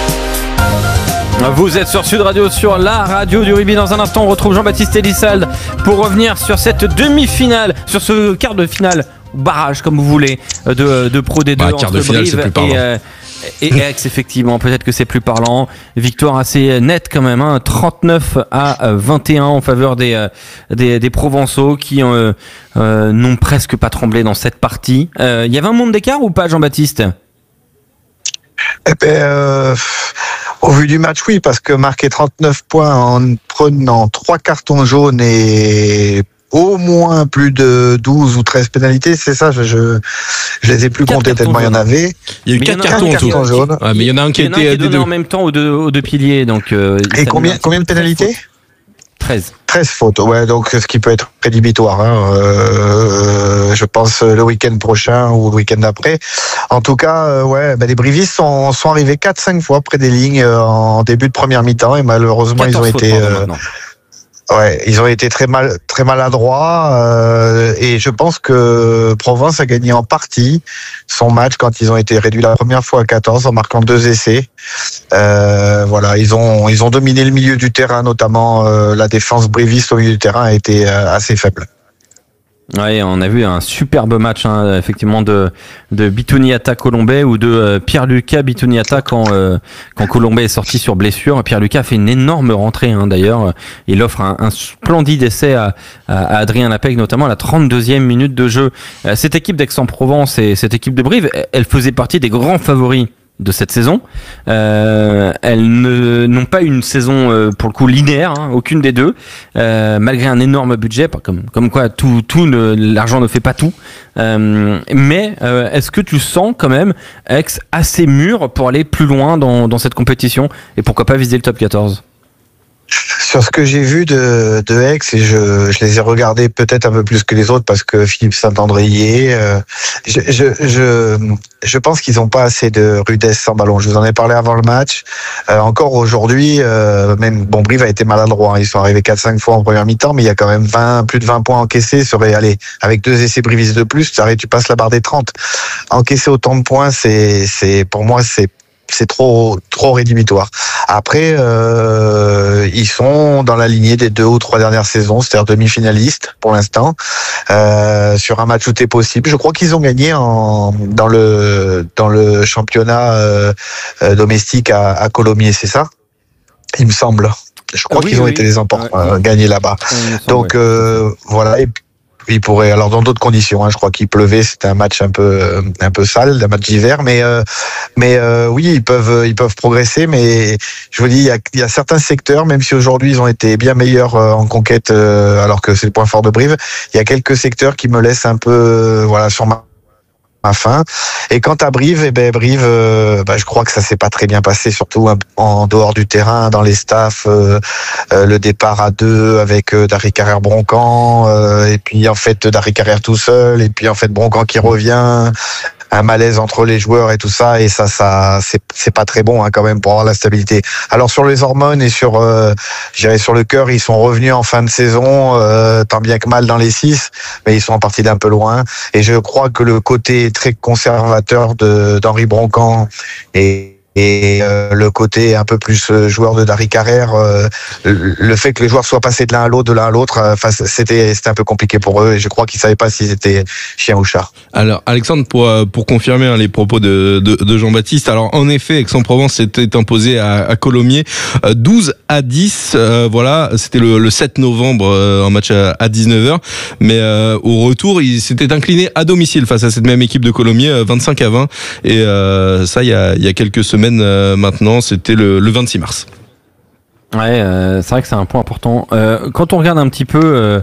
Vous êtes sur Sud Radio, sur la radio du rugby. Dans un instant, on retrouve Jean-Baptiste Elissalde pour revenir sur cette demi-finale, sur ce quart de finale, ou barrage comme vous voulez, de Pro D2 quart de finale, c'est plus parlant. Et Aix, effectivement, peut-être que c'est plus parlant. Victoire assez nette quand même, 39-21 en faveur des Provençaux qui n'ont presque pas tremblé dans cette partie. Il y avait un monde d'écart ou pas, Jean-Baptiste ? Au vu du match, oui, parce que marquer 39 points en prenant 3 cartons jaunes et au moins plus de 12 ou 13 pénalités, c'est ça, je les ai plus comptés tellement il y en avait. Il y a eu 4 cartons jaunes. Ouais, mais il y en a un qui a été donné en même temps aux deux piliers. Donc, et combien de pénalités ? 13 fautes, ouais, donc ce qui peut être rédhibitoire, je pense le week-end prochain ou le week-end d'après. En tout cas, les Brivistes sont arrivés 4-5 fois près des lignes en début de première mi-temps et malheureusement ils ont été ils ont été très maladroits et je pense que Provence a gagné en partie son match quand ils ont été réduits la première fois à 14 en marquant 2 essais. Ils ont dominé le milieu du terrain, notamment la défense briviste au milieu du terrain a été assez faible. Ouais, on a vu un superbe match effectivement de Bituniata Colombet ou de Pierre-Lucas Bituniata quand Colombet est sorti sur blessure. Pierre-Lucas a fait une énorme rentrée d'ailleurs. Il offre un splendide essai à Adrien Lapec, notamment à la 32e minute de jeu. Cette équipe d'Aix-en-Provence et cette équipe de Brive, elle faisait partie des grands favoris de cette saison. Elles n'ont pas une saison pour le coup linéaire, aucune des deux, malgré un énorme budget, comme quoi l'argent ne fait pas tout. Mais est-ce que tu sens quand même Aix assez mûr pour aller plus loin dans cette compétition et pourquoi pas viser le top 14 ? Sur ce que j'ai vu de Aix, et je les ai regardés peut-être un peu plus que les autres parce que Philippe Saint-André y est, je pense qu'ils n'ont pas assez de rudesse sans ballon. Je vous en ai parlé avant le match. Encore aujourd'hui, Brive a été maladroit. Ils sont arrivés 4-5 fois en première mi-temps, mais il y a quand même plus de 20 points encaissés. Avec 2 essais brivistes de plus, tu passes la barre des 30. Encaisser autant de points, pour moi, c'est trop rédhibitoire. Après, ils sont dans la lignée des 2 ou 3 dernières saisons, c'est-à-dire demi-finalistes pour l'instant, sur un match où c'est possible. Je crois qu'ils ont gagné dans le championnat domestique à Colomiers, c'est ça ? Il me semble. Je crois qu'ils ont été les gagnés là-bas. Donc voilà. Et il pourrait, alors dans d'autres conditions, je crois qu'il pleuvait, c'était un match un peu sale, un match d'hiver, mais oui, ils peuvent progresser, mais je vous dis, il y a certains secteurs, même si aujourd'hui ils ont été bien meilleurs en conquête, alors que c'est le point fort de Brive, il y a quelques secteurs qui me laissent un peu, sur ma fin. Et quant à Brive, je crois que ça s'est pas très bien passé, surtout en dehors du terrain, dans les staffs, le départ à 2 avec Dari Carrère-Broncan, et puis en fait Dari Carrère tout seul, et puis en fait Broncan qui revient, un malaise entre les joueurs et tout ça, et ça c'est pas très bon quand même pour avoir la stabilité. Alors sur les hormones et sur le cœur, ils sont revenus en fin de saison, tant bien que mal dans les 6, mais ils sont partis d'un peu loin, et je crois que le côté très conservateur d'Henri Broncan et le côté un peu plus joueur de Dari Carrère, le fait que les joueurs soient passés de l'un à l'autre, c'était un peu compliqué pour eux et je crois qu'ils savaient pas s'ils étaient chiens ou chats. Alors Alexandre, pour confirmer les propos de Jean-Baptiste, alors en effet Aix-en-Provence s'était imposé à Colomiers 12-10, voilà, c'était le 7 novembre en match à 19h, mais au retour il s'était incliné à domicile face à cette même équipe de Colomiers 25-20 et ça il y a quelques semaines maintenant, c'était le 26 mars. Ouais, c'est vrai que c'est un point important. Quand on regarde un petit peu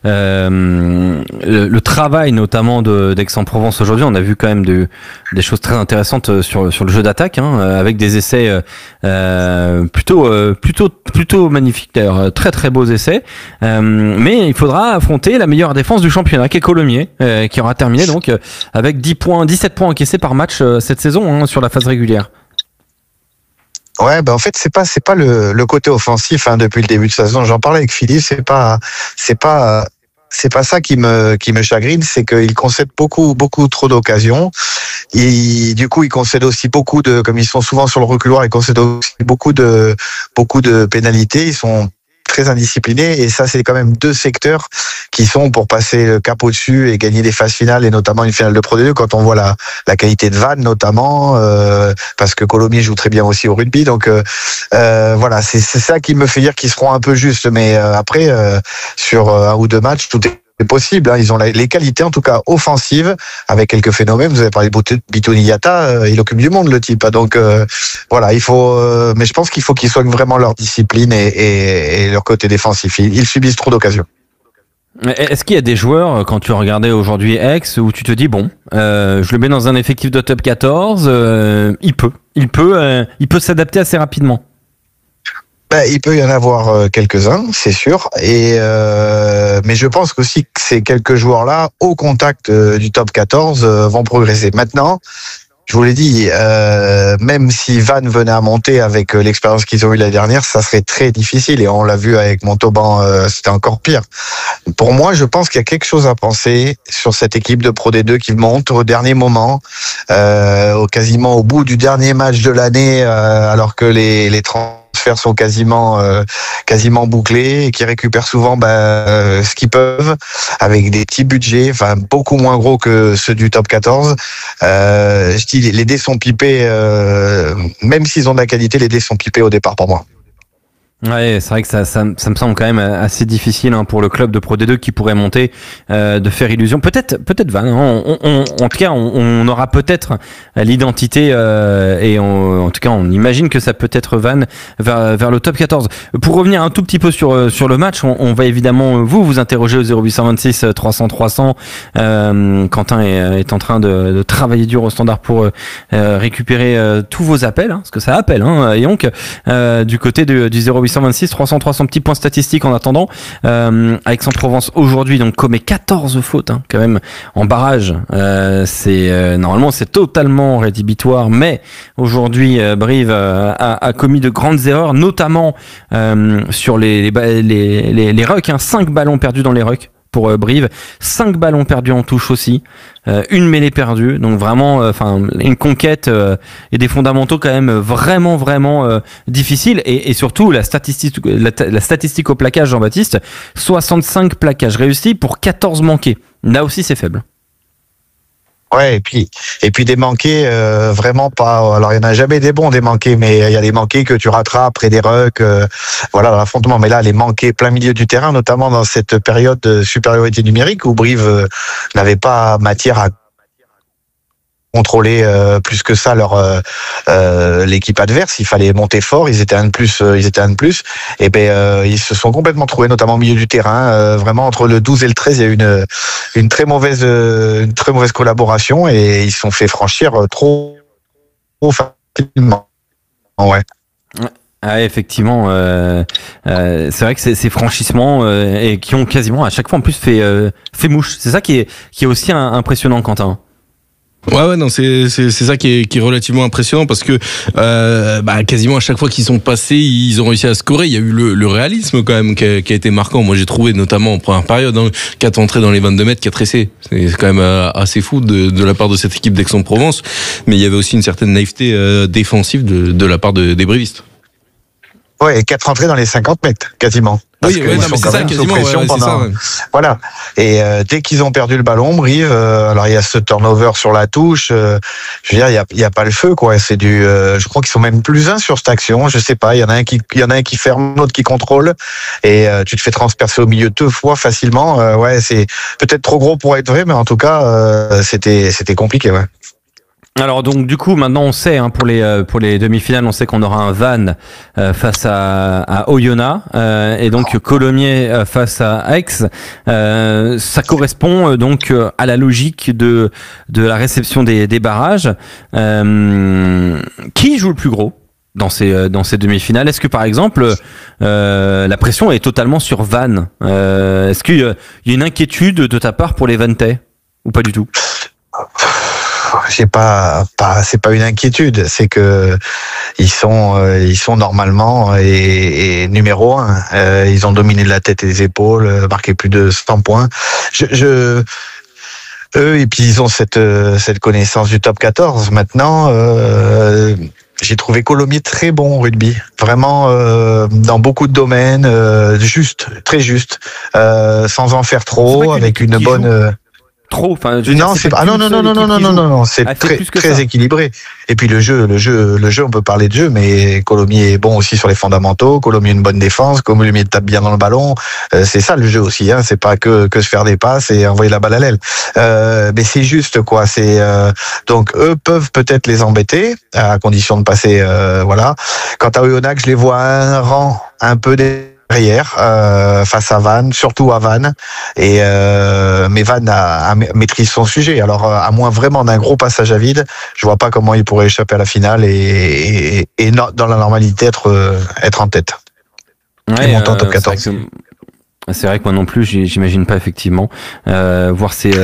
le travail notamment d'Aix-en-Provence aujourd'hui, on a vu quand même des choses très intéressantes sur le jeu d'attaque, avec des essais plutôt magnifiques d'ailleurs, très très beaux essais. Mais il faudra affronter la meilleure défense du championnat, qui est Colomiers, qui aura terminé donc avec 17 points encaissés par match cette saison sur la phase régulière. Ouais, en fait c'est pas le côté offensif depuis le début de saison. J'en parlais avec Philippe, c'est pas ça qui me chagrine, c'est qu'il concède beaucoup trop d'occasions. Du coup, ils concèdent aussi beaucoup comme ils sont souvent sur le reculoir, ils concèdent aussi beaucoup de pénalités. Ils sont très indisciplinés et ça c'est quand même deux secteurs qui sont pour passer le cap au-dessus et gagner des phases finales et notamment une finale de Pro D2 quand on voit la qualité de Vannes notamment parce que Colomiers joue très bien aussi au rugby donc voilà c'est ça qui me fait dire qu'ils seront un peu justes mais après sur un ou deux matchs tout est possible, ils ont les qualités en tout cas offensives avec quelques phénomènes. Vous avez parlé de Bitoni Yata, il occupe du monde le type. Donc voilà, il faut mais je pense qu'il faut qu'ils soignent vraiment leur discipline et leur côté défensif. Ils subissent trop d'occasions. Est-ce qu'il y a des joueurs quand tu regardais aujourd'hui Aix où tu te dis bon, je le mets dans un effectif de top 14, il peut s'adapter assez rapidement? Il peut y en avoir quelques-uns, c'est sûr. Mais je pense aussi que ces quelques joueurs-là, au contact du top 14, vont progresser. Maintenant, je vous l'ai dit, même si Vannes venait à monter avec l'expérience qu'ils ont eue l'année dernière, ça serait très difficile. Et on l'a vu avec Montauban, c'était encore pire. Pour moi, je pense qu'il y a quelque chose à penser sur cette équipe de Pro D2 qui monte au dernier moment, quasiment au bout du dernier match de l'année, alors que les transferts sont quasiment bouclés et qui récupèrent souvent ce qu'ils peuvent avec des petits budgets, beaucoup moins gros que ceux du top 14. Je dis les dés sont pipés, même s'ils ont de la qualité, les dés sont pipés au départ pour moi. Ouais, c'est vrai que ça me semble quand même assez difficile pour le club de Pro D2 qui pourrait monter, de faire illusion. Peut-être Vannes. En tout cas, on aura peut-être l'identité et en tout cas, on imagine que ça peut être Vannes vers le top 14. Pour revenir un tout petit peu sur le match, on va évidemment vous interroger au 0826 300 300. Quentin est en train de travailler dur au standard pour récupérer tous vos appels, parce que ça appelle. Et donc du côté du 0826 300 300 petits points statistiques en attendant. Aix-en-Provence aujourd'hui donc commet 14 fautes quand même en barrage. Normalement c'est totalement rédhibitoire, mais aujourd'hui Brive a commis de grandes erreurs, notamment sur les rucks. 5 ballons perdus dans les rucks pour Brive, 5 ballons perdus en touche aussi, une mêlée perdue, donc vraiment une conquête et des fondamentaux quand même vraiment difficiles et surtout la statistique au plaquage, Jean-Baptiste, 65 plaquages réussis pour 14 manqués. Là aussi c'est faible. Ouais, et puis des manqués vraiment pas. Alors il y en a jamais des bons des manqués, mais il y a des manqués que tu rattrapes après des rucks, voilà, dans l'affrontement. Mais là, les manqués plein milieu du terrain, notamment dans cette période de supériorité numérique où Brive n'avait pas matière à contrôler plus que ça l'équipe adverse. Il fallait monter fort, ils étaient un de plus, et ils se sont complètement trouvés, notamment au milieu du terrain, vraiment entre le 12 et le 13 il y a eu une très mauvaise collaboration et ils se sont fait franchir trop facilement. Ouais. Ah, effectivement, c'est vrai que ces franchissements et qui ont quasiment à chaque fois en plus fait mouche. C'est ça qui est aussi impressionnant, Quentin. Ouais, non, c'est ça qui est relativement impressionnant parce que quasiment à chaque fois qu'ils sont passés, ils ont réussi à scorer. Il y a eu le réalisme quand même qui a été marquant. Moi, j'ai trouvé notamment en première période 4 entrées dans les 22 mètres, 4 essais. C'est quand même assez fou de la part de cette équipe d'Aix-en-Provence. Mais il y avait aussi une certaine naïveté défensive de la part des brivistes. Ouais, et 4 entrées dans les 50 mètres, quasiment. Parce qu'ils sont quand même sous pression pendant. Voilà. Et dès qu'ils ont perdu le ballon, Brive, alors il y a ce turnover sur la touche. Je veux dire, il y a pas le feu, quoi. C'est du. Je crois qu'ils sont même plus 1 sur cette action. Je sais pas. Il y en a un qui ferme, l'autre qui contrôle, et tu te fais transpercer au milieu 2 fois facilement. Ouais, c'est peut-être trop gros pour être vrai, mais en tout cas, c'était compliqué, ouais. Alors donc du coup maintenant on sait pour les demi-finales, on sait qu'on aura un Vannes face à Oyonnax et donc Colomiers face à Aix. Ça correspond donc à la logique de la réception des barrages. Qui joue le plus gros dans ces demi-finales? Est-ce que par exemple la pression est totalement sur Vannes? Est-ce qu'il y a une inquiétude de ta part pour les Vanntais ou pas du tout? C'est pas une inquiétude, c'est que ils sont normalement et numéro 1. Ils ont dominé de la tête et des épaules, marqué plus de 100 points. Eux, et puis ils ont cette connaissance du top 14. Maintenant, j'ai trouvé Colomiers très bon au rugby, vraiment dans beaucoup de domaines, très juste, sans en faire trop, avec une bonne. Trop, non, c'est très équilibré. Et puis le jeu, on peut parler de jeu, mais Colomiers est bon aussi sur les fondamentaux. Colomiers a une bonne défense, Colomiers tape bien dans le ballon. C'est ça le jeu aussi, hein. C'est pas que se faire des passes et envoyer la balle à l'aile. Mais c'est juste, quoi. C'est donc eux peuvent peut-être les embêter à condition de passer, voilà. Quant à Oyonnax, je les vois un rang un peu derrière, face à Vannes, surtout à Vannes, mais Vannes maîtrise son sujet. Alors à moins vraiment d'un gros passage à vide, je vois pas comment il pourrait échapper à la finale et dans la normalité être en tête. Ouais, et monter en top 14. C'est vrai que moi non plus, j'imagine pas effectivement voir ces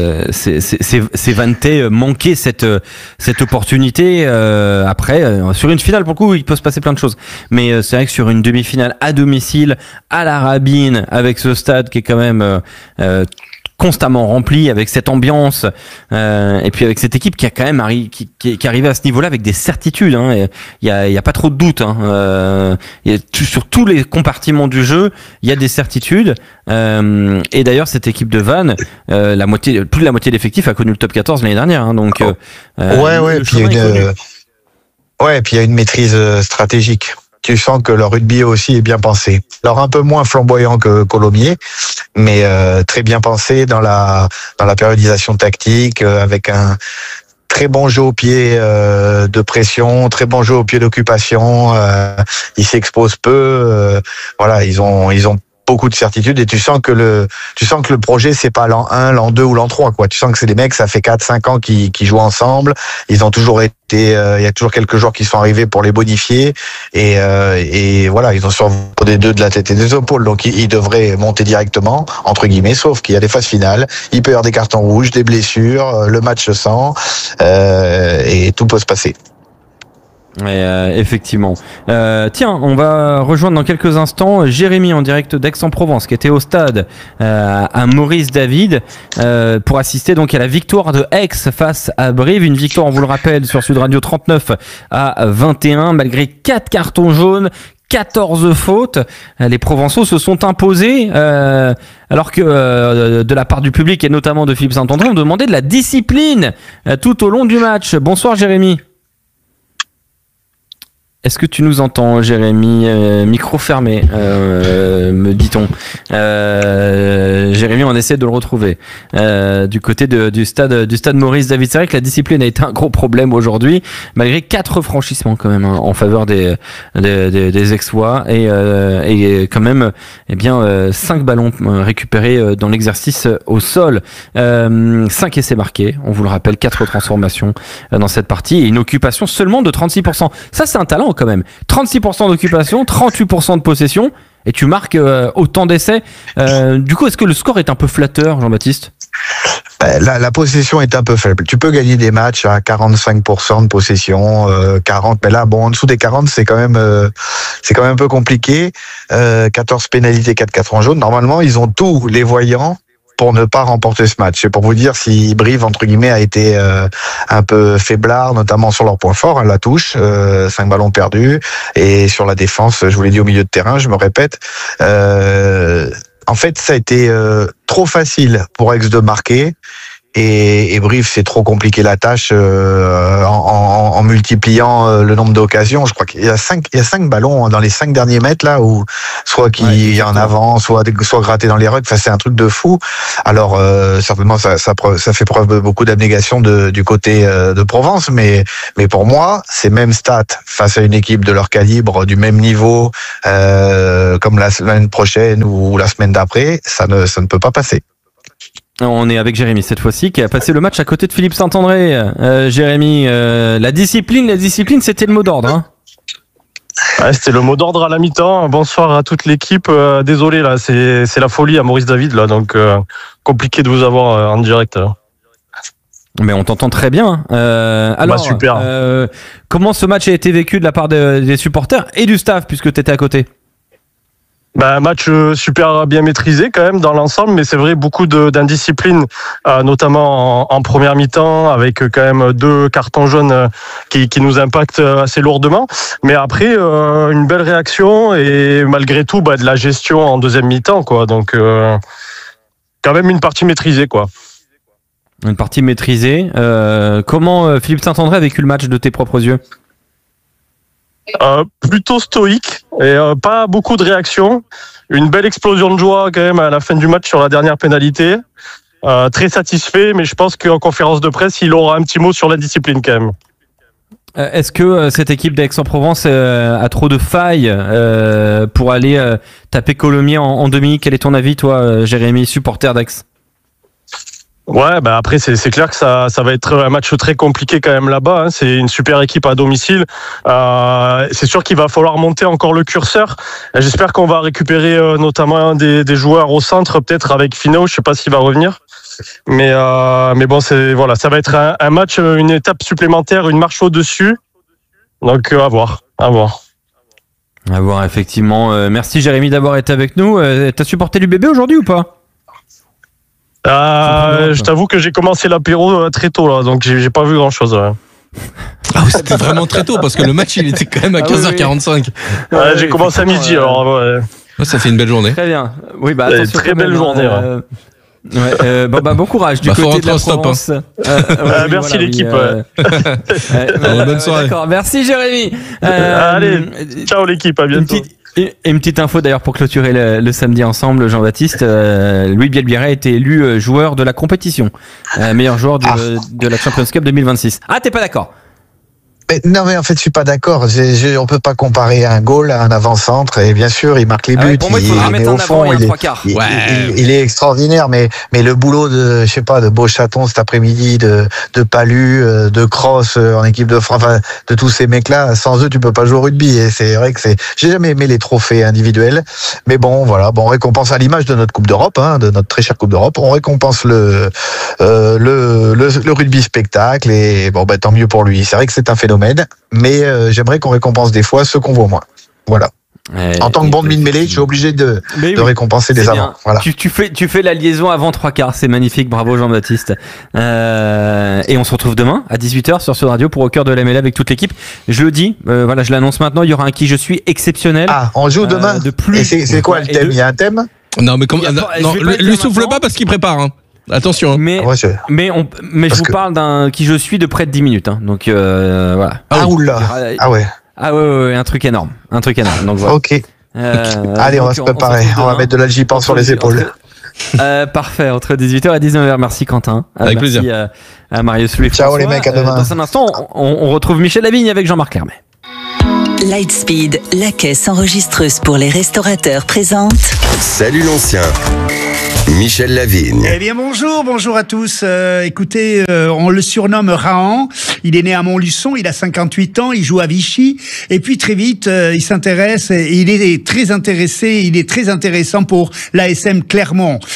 Vanntais manquer cette opportunité. Après, sur une finale, pour le coup, il peut se passer plein de choses. Mais c'est vrai que sur une demi-finale à domicile, à la Rabine, avec ce stade qui est quand même constamment rempli, avec cette ambiance, et puis avec cette équipe qui a quand même qui est arrivée à ce niveau-là avec des certitudes. Hein. Il y a pas trop de doute. Hein. Sur tous les compartiments du jeu, il y a des certitudes. Et d'ailleurs, cette équipe de Vannes, plus de la moitié d'effectifs a connu le top 14 l'année dernière. Hein. Donc, ouais. Puis il y a une maîtrise stratégique. Tu sens que le rugby aussi est bien pensé. Alors un peu moins flamboyant que Colomiers, mais très bien pensé dans la périodisation tactique, avec un très bon jeu au pied de pression, très bon jeu au pied d'occupation. Ils s'exposent peu. Voilà, ils ont beaucoup de certitude et tu sens que le projet c'est pas l'an 1, l'an 2 ou l'an 3, quoi. Tu sens que c'est des mecs, ça fait 4-5 ans qui jouent ensemble. Ils ont toujours été, il y a toujours quelques joueurs qui sont arrivés pour les bonifier et voilà, ils ont sur des deux de la tête et des épaules, donc ils devraient monter directement entre guillemets, sauf qu'il y a des phases finales, il peut y avoir des cartons rouges, des blessures, le match se sent et tout peut se passer. Effectivement. Tiens, on va rejoindre dans quelques instants Jérémy en direct d'Aix-en-Provence qui était au stade à Maurice David pour assister donc à la victoire de Aix face à Brive. Une victoire, on vous le rappelle, sur Sud Radio 39-21 malgré 4 cartons jaunes, 14 fautes. Les Provençaux se sont imposés alors que de la part du public et notamment de Philippe Saint-André, on demandait de la discipline tout au long du match. Bonsoir Jérémy. Est-ce que tu nous entends, Jérémy? Micro fermé, me dit-on. Jérémy, on essaie de le retrouver. Du côté du stade Maurice David. C'est vrai que la discipline a été un gros problème aujourd'hui, malgré 4 franchissements quand même en faveur des Aixois et quand même 5 ballons récupérés dans l'exercice au sol. 5 essais marqués, on vous le rappelle, 4 transformations dans cette partie et une occupation seulement de 36%. Ça, c'est un talent quand même. 36% d'occupation, 38% de possession, et tu marques autant d'essais. Du coup, est-ce que le score est un peu flatteur, Jean-Baptiste? La possession est un peu faible. Tu peux gagner des matchs à 45% de possession, 40, mais là, bon, en dessous des 40, c'est quand même un peu compliqué. 14 pénalités, 4 cartons jaunes. Normalement, ils ont tous les voyants pour ne pas remporter ce match. C'est pour vous dire si Brive, entre guillemets, a été un peu faiblard, notamment sur leur point fort, la touche, 5 ballons perdus, et sur la défense, je vous l'ai dit, au milieu de terrain, je me répète. En fait, ça a été trop facile pour Aix de marquer. Et Brive, c'est trop compliqué la tâche en multipliant le nombre d'occasions. Je crois qu'il y a 5 ballons dans les 5 derniers mètres là, où soit qui est en avant, soit gratté dans les rugs. Enfin, c'est un truc de fou. Alors certainement, ça fait preuve de beaucoup d'abnégation du côté de Provence, mais pour moi, ces mêmes stats face à une équipe de leur calibre, du même niveau, comme la semaine prochaine ou la semaine d'après, ça ne peut pas passer. On est avec Jérémy cette fois-ci qui a passé le match à côté de Philippe Saint-André. Jérémy, la discipline, c'était le mot d'ordre. Hein. Ouais, c'était le mot d'ordre à la mi-temps. Bonsoir à toute l'équipe. Désolé là, c'est la folie à Maurice David là, donc compliqué de vous avoir en direct. Là. Mais on t'entend très bien. Alors, super. Comment ce match a été vécu de la part des supporters et du staff puisque tu étais à côté? Un match super bien maîtrisé quand même dans l'ensemble, mais c'est vrai beaucoup d'indiscipline, notamment en première mi-temps, avec quand même 2 cartons jaunes qui nous impactent assez lourdement. Mais après, une belle réaction et malgré tout, de la gestion en deuxième mi-temps, quoi. Donc, quand même une partie maîtrisée, quoi. Une partie maîtrisée. Comment Philippe Saint-André a vécu le match de tes propres yeux? Plutôt stoïque et pas beaucoup de réactions. Une belle explosion de joie quand même à la fin du match sur la dernière pénalité. Très satisfait, mais je pense qu'en conférence de presse, il aura un petit mot sur la discipline quand même. Est-ce que cette équipe d'Aix-en-Provence a trop de failles pour aller taper Colomiers en demi? Quel est ton avis, toi, Jérémy, supporter d'Aix? Ouais, après c'est clair que ça va être un match très compliqué quand même là-bas. Hein. C'est une super équipe à domicile. C'est sûr qu'il va falloir monter encore le curseur. J'espère qu'on va récupérer notamment des joueurs au centre, peut-être avec Finot. Je sais pas s'il va revenir. Mais bon, ça va être un match, une étape supplémentaire, une marche au-dessus. Donc à voir. À voir, effectivement. Merci Jérémy d'avoir été avec nous. T'as supporté l'UBB aujourd'hui ou pas? Je t'avoue que j'ai commencé l'apéro très tôt là, donc j'ai pas vu grand chose. Ouais. Ah oui, c'était vraiment très tôt parce que le match il était quand même à 15h45. Ouais, j'ai commencé à midi alors. Ouais. Ça fait une belle journée. Très bien. Oui, très belle journée. Bon courage du côté de la Provence. Merci l'équipe. Bonne soirée. D'accord, merci Jérémy. Allez, ciao l'équipe, à bientôt. Une petite info d'ailleurs pour clôturer le samedi ensemble, Jean-Baptiste. Louis Bielbiarré a été élu joueur de la compétition, meilleur joueur de la Champions Cup 2026. Ah, t'es pas d'accord? Non, mais en fait, je suis pas d'accord. On peut pas comparer un goal à un avant-centre. Et bien sûr, il marque les buts. Pour moi, il faudra mettre en avant un 3/4. Il est extraordinaire, mais le boulot de Beauchaton cet après-midi, de Palu, de Cross en équipe de France, enfin, de tous ces mecs-là, sans eux, tu peux pas jouer au rugby. Et c'est vrai que j'ai jamais aimé les trophées individuels. Mais bon, voilà. Bon, on récompense à l'image de notre Coupe d'Europe, de notre très chère Coupe d'Europe. On récompense le rugby spectacle. Et bon, tant mieux pour lui. C'est vrai que c'est un phénomène. Mais j'aimerais qu'on récompense des fois ceux qu'on voit moins. Voilà. En tant que bon demi de mêlée, je suis obligé de récompenser des avant. Voilà. Tu fais la liaison avant 3/4, c'est magnifique, bravo Jean-Baptiste. Et on se retrouve demain à 18h sur Sud Radio pour Au cœur de la mêlée avec toute l'équipe. Je le dis, je l'annonce maintenant, il y aura un qui je suis exceptionnel. Ah, on joue demain. Et c'est quoi le thème? Il y a un thème? Non, mais lui souffle pas parce qu'il prépare. Hein. Attention. Mais je vous parle d'un qui je suis de près de 10 minutes. Hein. Donc voilà. Oula. Ah ouais. Ah ouais, un truc énorme. Donc voilà. Ok. Allez, on va se préparer. On va mettre de l'algipan sur les épaules. Parfait, entre 18h et 19h. Merci Quentin. Avec plaisir. Merci à Marius Louis. Ciao les mecs, à demain. Dans un instant, on retrouve Michel Lavigne avec Jean-Marc Clermet. Lightspeed, la caisse enregistreuse pour les restaurateurs présente. Salut l'ancien. Michel Lavigne. Eh bien bonjour à tous. Écoutez, on le surnomme Rahan. Il est né à Montluçon, il a 58 ans, il joue à Vichy. Et puis très vite, il s'intéresse et il est très intéressant pour l'ASM Clermont.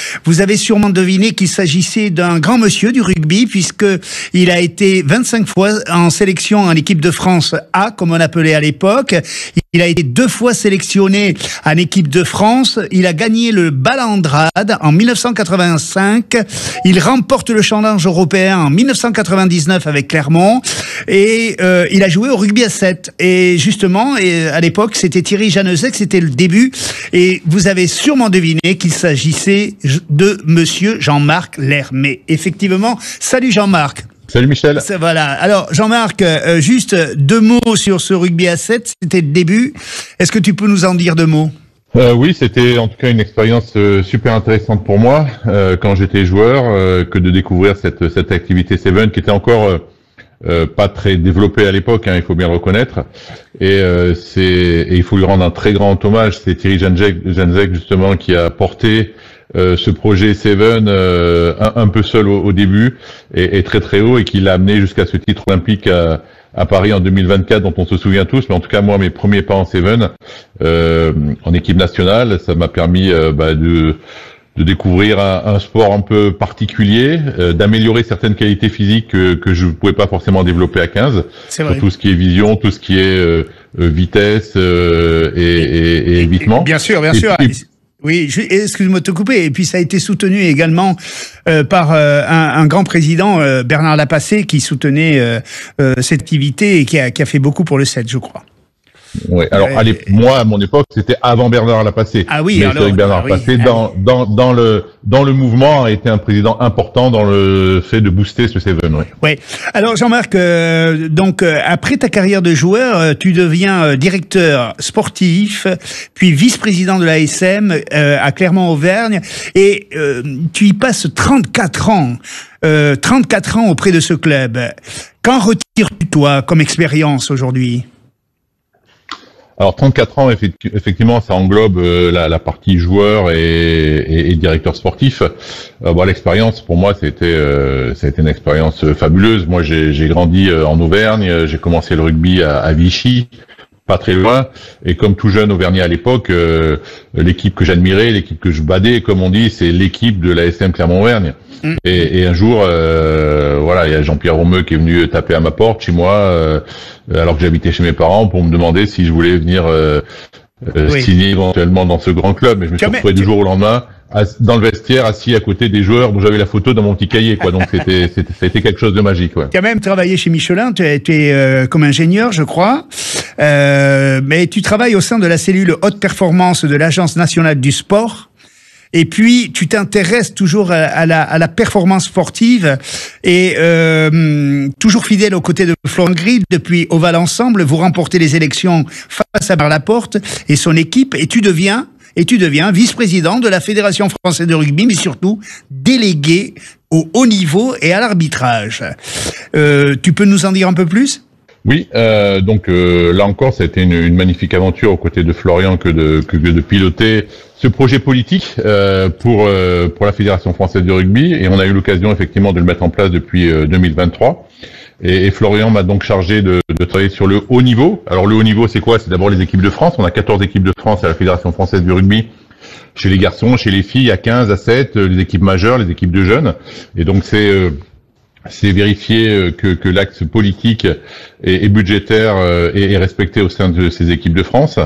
Vous avez sûrement deviné qu'il s'agissait d'un grand monsieur du rugby, puisque il a été 25 fois en sélection en équipe de France A, comme on appelait à l'époque. Il a été 2 fois sélectionné en équipe de France. Il a gagné le Ballandrade en 1985. Il remporte le challenge européen en 1999 avec Clermont. Et il a joué au rugby à 7. Et justement, à l'époque, c'était Thierry Janezek, c'était le début. Et vous avez sûrement deviné qu'il s'agissait de monsieur Jean-Marc Lermé. Effectivement, salut Jean-Marc. Salut Michel. Voilà. Alors Jean-Marc, juste 2 mots sur ce rugby à 7, c'était le début. Est-ce que tu peux nous en dire 2 mots ? Oui, c'était en tout cas une expérience super intéressante pour moi quand j'étais joueur, que de découvrir cette activité Seven qui était encore pas très développée à l'époque, hein, il faut bien le reconnaître. Et il faut lui rendre un très grand hommage. C'est Thierry Janezek justement qui a porté ce projet Seven un peu seul au début et très très haut, et qui l'a amené jusqu'à ce titre olympique à Paris en 2024 dont on se souvient tous. Mais en tout cas moi, mes premiers pas en Seven en équipe nationale, ça m'a permis de découvrir un sport un peu particulier, d'améliorer certaines qualités physiques que je ne pouvais pas forcément développer à 15. C'est vrai. Sur tout ce qui est vision, tout ce qui est vitesse et évitement. Bien sûr. Oui, excuse-moi de te couper. Et puis ça a été soutenu également par un grand président, Bernard Lapassé, qui soutenait cette activité et qui a fait beaucoup pour le 7, je crois. Oui, alors moi à mon époque c'était avant Bernard Lapassé. Ah oui, mais alors, c'est vrai que Bernard Lapassé dans le mouvement a été un président important dans le fait de booster ce Seven. Oui. Ouais. Alors Jean-Marc, donc après ta carrière de joueur, tu deviens directeur sportif, puis vice-président de l'ASM à Clermont-Auvergne, et tu y passes 34 ans. 34 ans auprès de ce club. Qu'en retires-tu toi comme expérience aujourd'hui ? Alors 34 ans, effectivement, ça englobe la partie joueur et directeur sportif. L'expérience pour moi, ça a été une expérience fabuleuse. Moi, j'ai grandi en Auvergne, j'ai commencé le rugby à Vichy, pas très loin, et comme tout jeune Auvergnat à l'époque, l'équipe que j'admirais, l'équipe que je badais, comme on dit, c'est l'équipe de l'ASM Clermont-Auvergne. Et un jour, il y a Jean-Pierre Romeu qui est venu taper à ma porte chez moi, alors que j'habitais chez mes parents, pour me demander si je voulais venir signer éventuellement dans ce grand club. Mais je me suis retrouvé du jour au lendemain dans le vestiaire, assis à côté des joueurs dont j'avais la photo dans mon petit cahier, quoi. Donc ça a été quelque chose de magique, ouais. Tu as même travaillé chez Michelin, tu as été comme ingénieur, je crois, mais tu travailles au sein de la cellule haute performance de l'Agence nationale du sport. Et puis, tu t'intéresses toujours à la performance sportive et toujours fidèle aux côtés de Florent Gris. Depuis Oval Ensemble, vous remportez les élections face à Bernard Laporte et son équipe, et tu deviens vice-président de la Fédération française de rugby, mais surtout délégué au haut niveau et à l'arbitrage. Tu peux nous en dire un peu plus ? Oui, là encore, ça a été une magnifique aventure aux côtés de Florian que de piloter ce projet politique pour la Fédération française de rugby, et on a eu l'occasion effectivement de le mettre en place depuis 2023. Et Florian m'a donc chargé de travailler sur le haut niveau. Alors le haut niveau, c'est quoi ? C'est d'abord les équipes de France. On a 14 équipes de France à la Fédération française du rugby, chez les garçons, chez les filles, à 15, à 7, les équipes majeures, les équipes de jeunes. Et donc c'est vérifier que l'axe politique et budgétaire est respecté au sein de ces équipes de France.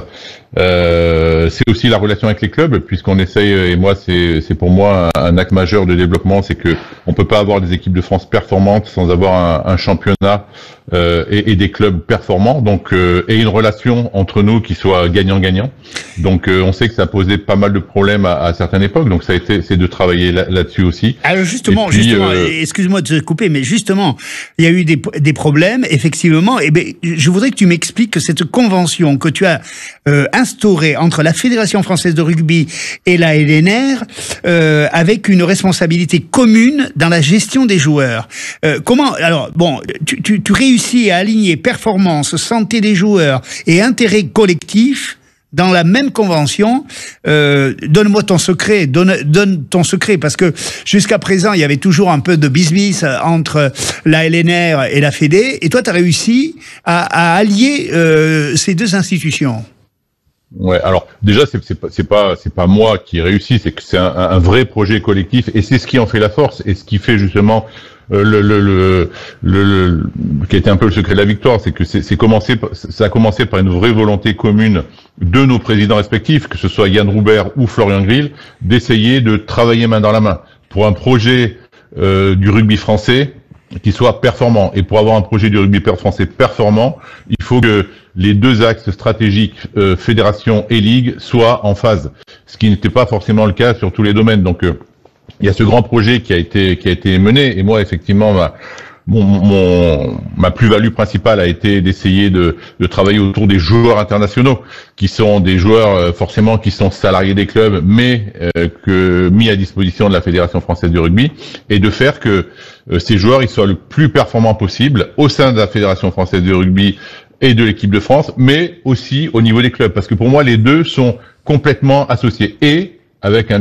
C'est aussi la relation avec les clubs, puisqu'on essaye, et moi c'est pour moi un axe majeur de développement, c'est que on peut pas avoir des équipes de France performantes sans avoir un championnat et des clubs performants, donc et une relation entre nous qui soit gagnant-gagnant. Donc on sait que ça a posé pas mal de problèmes à certaines époques, donc c'est de travailler là-dessus aussi. Alors justement, excuse-moi de te couper, mais justement, il y a eu des problèmes, effectivement. Et je voudrais que tu m'expliques que cette convention que tu as instaurée entre la Fédération française de rugby et la LNR, avec une responsabilité commune dans la gestion des joueurs. Comment ? Alors bon, tu réussis à aligner performance, santé des joueurs et intérêt collectif dans la même convention. Donne-moi ton secret, donne ton secret, parce que jusqu'à présent, il y avait toujours un peu de business entre la LNR et la Fédé, et toi, tu as réussi à allier ces deux institutions. Ouais, alors déjà c'est pas moi qui ai réussi, c'est que c'est un vrai projet collectif et c'est ce qui en fait la force et ce qui fait justement qui a été un peu le secret de la victoire, c'est que ça a commencé par une vraie volonté commune de nos présidents respectifs, que ce soit Yann Roubert ou Florian Grill, d'essayer de travailler main dans la main pour un projet du rugby français qui soit performant. Et pour avoir un projet du rugby français performant, il faut que les deux axes stratégiques, fédération et ligue, soient en phase. Ce qui n'était pas forcément le cas sur tous les domaines. Donc, il y a ce grand projet qui a été mené. Et moi, effectivement, ma plus-value principale a été d'essayer de travailler autour des joueurs internationaux, qui sont des joueurs forcément qui sont salariés des clubs, mais mis à disposition de la Fédération française du rugby, et de faire que ces joueurs ils soient le plus performants possible au sein de la Fédération française du rugby et de l'équipe de France, mais aussi au niveau des clubs, parce que pour moi les deux sont complètement associés, et avec un